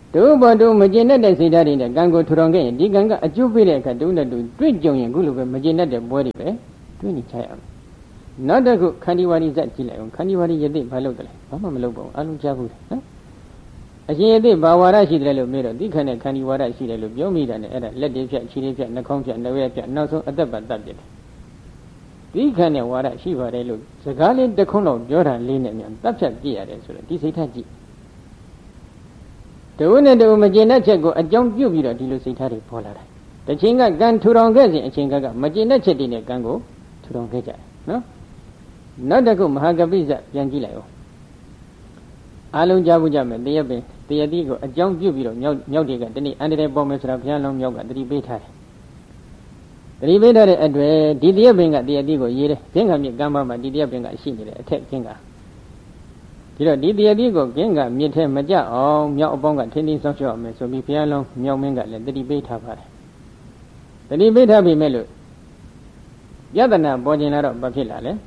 တို့ဘောတို့မကျင်တဲ့စိတ်ဓာတ်တွေနဲ့ကံကိုထူထောင်ခဲ့ရင်ဒီကံကအကျိုးပေးတဲ့အခါတို့နဲ့တို့တွေ့ကြုံရင်ခုလိုပဲမကျင်တဲ့ပွဲတွေပဲတွေ့နေကြရအောင်နောက်တစ်ခုခန္တီဝါဒီဇက်ကြည့်လိုက်အောင်ခန္တီဝါဒီယသိဘာလုပ်တယ်လဲဘာမှမလုပ်ပါဘူးအလုံးကြားဘူးနော်အရှင်ယသိဘာဝါဒရှိတယ်လို့မေးတော့ဒီခန္ဓာခန္တီဝါဒရှိတယ်လို့ပြောမိတာနဲ့အဲ့ဒါလက်တွေဖြတ်ခြေတွေဖြတ်နှာခေါင်းဖြတ်နှဝဲဖြတ်နောက်ဆုံးအသက်ပါတတ်ပြတယ်ဒီခန္ဓာဝါဒရှိပါတယ်လို့စကားလေးတစ်ခုလောက်ပြောတာလေးနဲ့မြန်တပ်ဖြတ်ပြရတယ်ဆိုတော့ဒီစိတ်ထားကြည့်တဝိနဲ့တဝိမကျေနပ်ချက်ကိုအကြောင်းပြုပြီးတော့ဒီလိုစိတ်ထားတွေပေါ်လာတာတချိန်ကကံထူထောင်ခဲ့စဉ်အချိန်ကမကျေနပ်ချက်တွေနဲ့ကံကိုထူထောင်ခဲ့ကြတယ်နော်နောက်တစ်ခုမဟာကပိစပြန်ကြည့်လိုက်အောင်အားလုံးကြားဖို့ကြမယ်တရပင်တရတိကိုအကြောင်းပြုပြီးတော့မြောက်တွေကဒီနေ့အန္တရာယ်ပေါ်မယ်ဆိုတာဘုရားလုံးမြောက်ကတတိပေးထားတယ်တတိပေးထားတဲ့အတွက်ဒီတရပင်ကတရတိကိုရေးတယ်ဂင်္ဂမြစ်ကမ်းပါမှာဒီတရပင်ကရှိနေတယ်အထက်ဂင်္ဂဒီတော့ဒီတရတိကိုဂင်္ဂမြစ်ထဲမကြအောင်မြောက်အပေါင်းကထင်းထင်းဆောက်ရှောက်မယ်ဆိုပြီးဘုရားလုံးမြောက်မင်းကလည်းတတိပေးထားပါတယ်တတိပေးထားပြီမဲ့လို့ယတနာပေါ်ကျင်လာတော့ဘာဖြစ်လာလဲ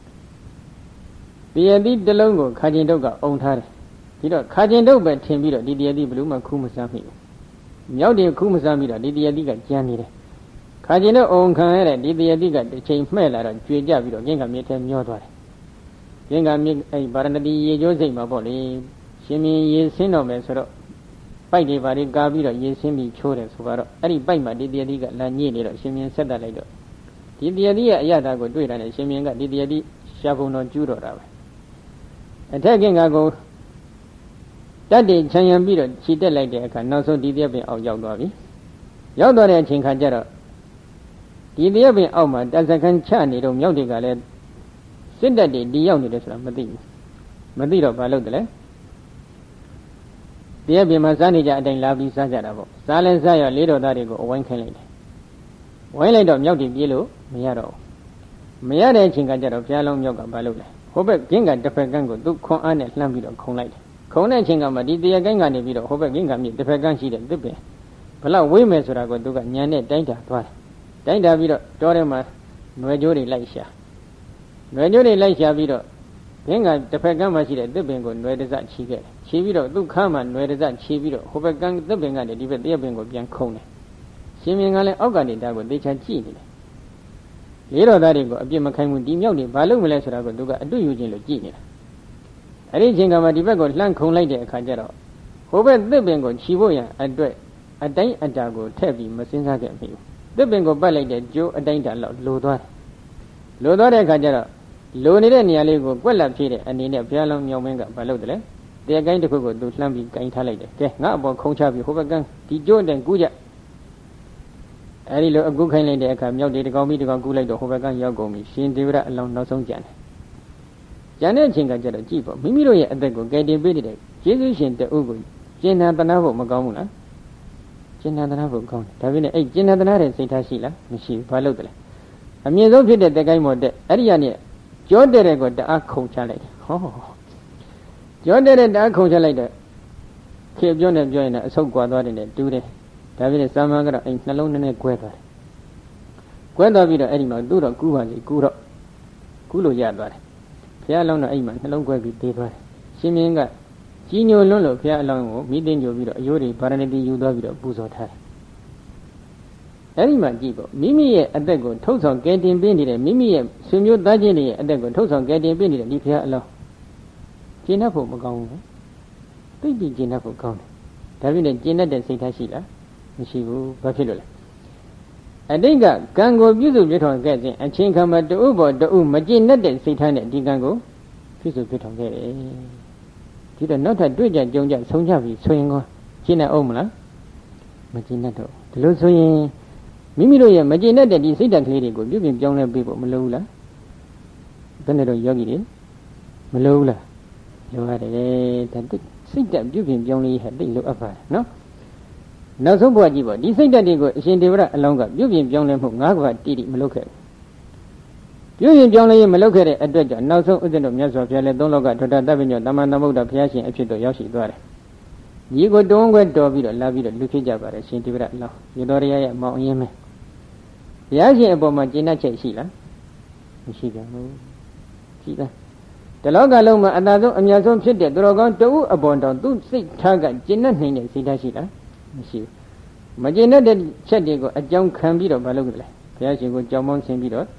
တရတိတစ်လုံးကိုခါကျင်တုတ်ကအုံထားတယ်ဒီတော့ခါကျင်တုတ်ပဲထင်ပြီးတော့ဒီတရတိဘယ်လိုမှခူးမစမ်းမိဘူးမြောက်တယ်ခူးမစမ်းပြီးတော့ဒီတရတိကကျန်နေတယ်ခါကျင်တုတ်အုံခံရတဲ့ဒီတရတိကတစ်ချိန်မှဲ့လာတော့ကျွေကြပြီးတော့ဂင်္ဂမြစ်ထဲမျောသွားတယ်ဂင်္ဂမြစ်အဲ့ဗာရဏတိရေကျိုးစိတ်မှာပေါ့လေရှင်မင်းရေဆင်းတော့မယ်ဆိုတော့ပိုက်တွေဘာတွေကားပြီးတော့ရေဆင်းပြီးချိုးတယ်ဆိုတော့အဲ့ဒီပိုက်မှာဒီတရတိကလာညှိနေတော့ရှင်မင်းဆက်တက်လိုက်တော့ဒီတရတိရဲ့အရသာကိုတွေ့တာနဲ့ရှင်မင်းကဒီတရတိရှားပုံတော်ကျူးတော့တာပဲအထက်ကင်္ဂါကိုတတ်တယ်ခြံရံပြီးတော့ခြိတက်လိုက်တဲ့အခါနောက်ဆုံးဒီတရက်ပင်အောက်ရောက်သွားပြီရောက်သွားတဲ့အချိန်ခါကျတော့ဒီတရက်ပင်အောက်မှာတသခန်းချနေတော့မြောက်တွေကလည်းစစ်တပ်တွေဒီရောက်နေတယ်ဆိုတာမသိဘူးမသိတော့ဘာလုပ်တယ်လဲတရက်ပင်မှာစားနေကြအတိုင်းလာပြီးစားကြတာပေါ့စားလဲစားရလေးတော်သားတွေကိုအဝိုင်းခိုင်းလိုက်တယ်ဝိုင်းလိုက်တော့မြောက်တွေပြေးလို့မရတော့ဘူးမရတဲ့အချိန်ခါကျတော့ဘုရားလုံးမြောက်ကဘာလုပ်လဲဟိုဘက်ဂင်္ဂတစ်ဖက်ကန်းကိုသူခွန်အားနဲ့လှမ်းပြီးတော့ခုံလိုက်တယ်ခုံတဲ့အချိန်ကမှဒီတရားကိုင်းကနေပြီးတော့ဟိုဘက်ဂင်္ဂမြစ်တစ်ဖက်ကန်းရှိတဲ့သစ်ပင်ဘလောက်ဝေးမယ်ဆိုတာကိုသူကညံနဲ့တိုင်းတာသွားတယ်တိုင်းတာပြီးတော့တောထဲမှာနွယ်ကြိုးတွေလိုက်ရှာနွယ်ကြိုးတွေလိုက်ရှာပြီးတော့ဂင်္ဂတစ်ဖက်ကန်းမှာရှိတဲ့သစ်ပင်ကိုနွယ်တစချီခဲ့တယ်ချီပြီးတော့သူ့ခါမှာနွယ်တစချီပြီးတော့ဟိုဘက်ကန်းသစ်ပင်ကနေဒီဘက်တရားပင်ကိုပြန်ခုံတယ်ရှင်မင်းကလည်းအောက်ကနေဒါကိုသေချာကြည့်နေတယ်လေးတော်သားတွေကိုအပြစ်မခိုင်းဘူးဒီမြောက်တွေဘာလုပ်မလဲဆိုတာကိုသူကအတွေ့ယူခြင်းလို့ကြည့်နေတာအဲ့ဒီအချိန်ကမှဒီဘက်ကိုလှမ်းခုံလိုက်တဲ့အခါကျတော့ဟိုဘက်သစ်ပင်ကိုခြီဖို့ရန်အတွက်အတိုင်းအတာကိုထည့်ပြီးမစင်းစားခဲ့မိဘူးသစ်ပင်ကိုပတ်လိုက်တဲ့ကျိုးအတိုင်းတာလောက်လိုသွားတယ်လိုသွားတဲ့အခါကျတော့လိုနေတဲ့နေရာလေးကိုကွက်လက်ဖြည့်တဲ့အနေနဲ့ဘုရားလုံးမြောက်မင်းကဘာလုပ်တယ်လဲတရားကိုင်းတစ်ခုကိုသူလှမ်းပြီးကင်ထားလိုက်တယ်ကဲငါအပေါ်ခုံချပြီးဟိုဘက်ကဒီကျိုးအတိုင်းကူးကြအဲ့ဒီလိုအကုခိုင်းလိုက်တဲ့အခါမြောက်တွေတကောင်ပြီးတကောင်ကူးလိုက်တော့ဟိုဘက်ကရောက်ကုန်ပြီရှင်ဒေဝရအလောင်းနောက်ဆုံးကြံတယ်ကြံတဲ့အချိန်ကကျတော့ကြည့်ပေါ့မိမိတို့ရဲ့အသက်ကိုကယ်တင်ပေးတဲ့ယေရှုရှင်တဦးကိုကျင့်နာတနာဖို့မကောင်းဘူးလားကျင့်နာတနာဖို့ကောင်းတယ်ဒါပေမဲ့အဲ့ကျင့်နာတနာတဲ့စိတ်ထားရှိလားမရှိဘူးဘာလို့တလဲအမြင့်ဆုံးဖြစ်တဲ့တကိုင်းမော်တဲ့အဲ့ဒီကနေကြောတဲ့တဲ့ကိုတအားခုံချလိုက်တယ်ဟောကြောတဲ့တဲ့တအားခုံချလိုက်တော့ခေပြောနေပြောရင်အဆုတ်ကွာသွားတယ်နဲ့တူးတယ်ဒါပေမဲ့စာမန်ကတော့အဲ့နှလုံးနဲ့ကွဲသွားတယ်ကွဲသွားပြီးတော့အဲ့ဒီမှာသူ့တော့ကူးပါစီကူးတော့ကူးလို့ရသွားတယ်ဘုရားအလောင်းတော့အဲ့မှာနှလုံးကွဲပြီးသေးသွားတယ်ရှင်မင်းကကြီးညိုလွန်းလို့ဘုရားအလောင်းကိုမိသိညိုပြီးတော့အယိုးတွေဗာရဏတိယူသွားပြီးတော့ပူဇော်ထားတယ်အဲ့ဒီမှာကြည့်ပေါ့မိမိရဲ့အသက်ကိုထုတ်ဆောင်ကယ်တင်ပေးနေတဲ့မိမိရဲ့ဆွေမျိုးသားချင်းတွေရဲ့အသက်ကိုထုတ်ဆောင်ကယ်တင်ပေးနေတဲ့ဒီဘုရားအလောင်းကျင့်တတ်ဖို့မကောင်းဘူးသိပြီးကျင့်တတ်ဖို့ကောင်းတယ်ဒါပြည့်နဲ့ကျင့်တတ်တဲ့စိတ်ထားရှိလားမရှိဘူးဘာဖြစ်လို့လဲအတိတ်ကကံကိုပြုစုပြထောင်ခဲ့ခြင်းအချင်းခံမှာတူပေါ်တူမကျင့်တတ်တဲ့စိတ်ထားနဲ့ဒီကံကိုပြုစုပြထောင်ခဲ့တယ်ဒီတော့နောက်ထပ်တွေ့ကြကြုံကြဆုံးကြပြီဆိုရင်ကောကျင့်တတ်အောင်မလားမကျင့်တတ်တော့ဒီလိုဆိုရင်မိမိတို့ရဲ့မကျင့်တတ်တဲ့ဒီစိတ်ဓာတ်ကလေးတွေကိုပြုပြင်ပြောင်းလဲပေးဖို့မလိုဘူးလားဘယ်နဲ့တော့ယောဂီတွေမလိုဘူးလားလိုရတယ်ဒါစိတ်ဓာတ်ပြုပြင်ပြောင်းလဲဟာတိတ်လိုအပ်ပါတယ်နော်နောက်ဆုံးဘဝကြည့်ပေါ့ဒီစိတ်ဓာတ်တွေကိုအရှင်ဒေဝရအလောင်းကပြုပြင်ပြောင်းလဲမှု၅ခုတိတိမလုပ်ခဲ့ဘူးပြုပြင်ပြောင်းလဲရင်မလုပ်ခဲ့တဲ့အတွက်ကြောင့်နောက်ဆုံးဥစ္စံတော်မြတ်စွာဘုရားလည်းသုံးလောကထွတ်တာတပ္ပညောသမ္မာသမ္ဗုဒ္ဓဘုရားရှင်အဖြစ်တော်ရောက်ရှိသွားတယ်ညီကိုတွန်းခွဲတော်ပြီးတော့လာပြီးတော့လူဖြစ်ကြပါတယ်ရှင်ဒေဝရအလောင်းရေတော်ရရဲ့မောင်အင်းမင်းဘုရားရှင်အပေါ်မှာကျင့်တတ်ချက်ရှိလားမရှိပါဘူးရှိလားတလောကလုံးမှာအသာဆုံးအများဆုံးဖြစ်တဲ့သူတော်ကောင်းတဦးအပေါ်တောင်သူစိတ်ထားကကျင့်တဲ့နိုင်တဲ့စိတ်ထားရှိလားမရှိဘူးမကျင့်တဲ့ချက်တွေကိုအကြောင်းခံပြီးတော့မလုပ်ကြလေဘုရားရှင်ကိုကြောင်းမောင်းဆင်းပြီးတော့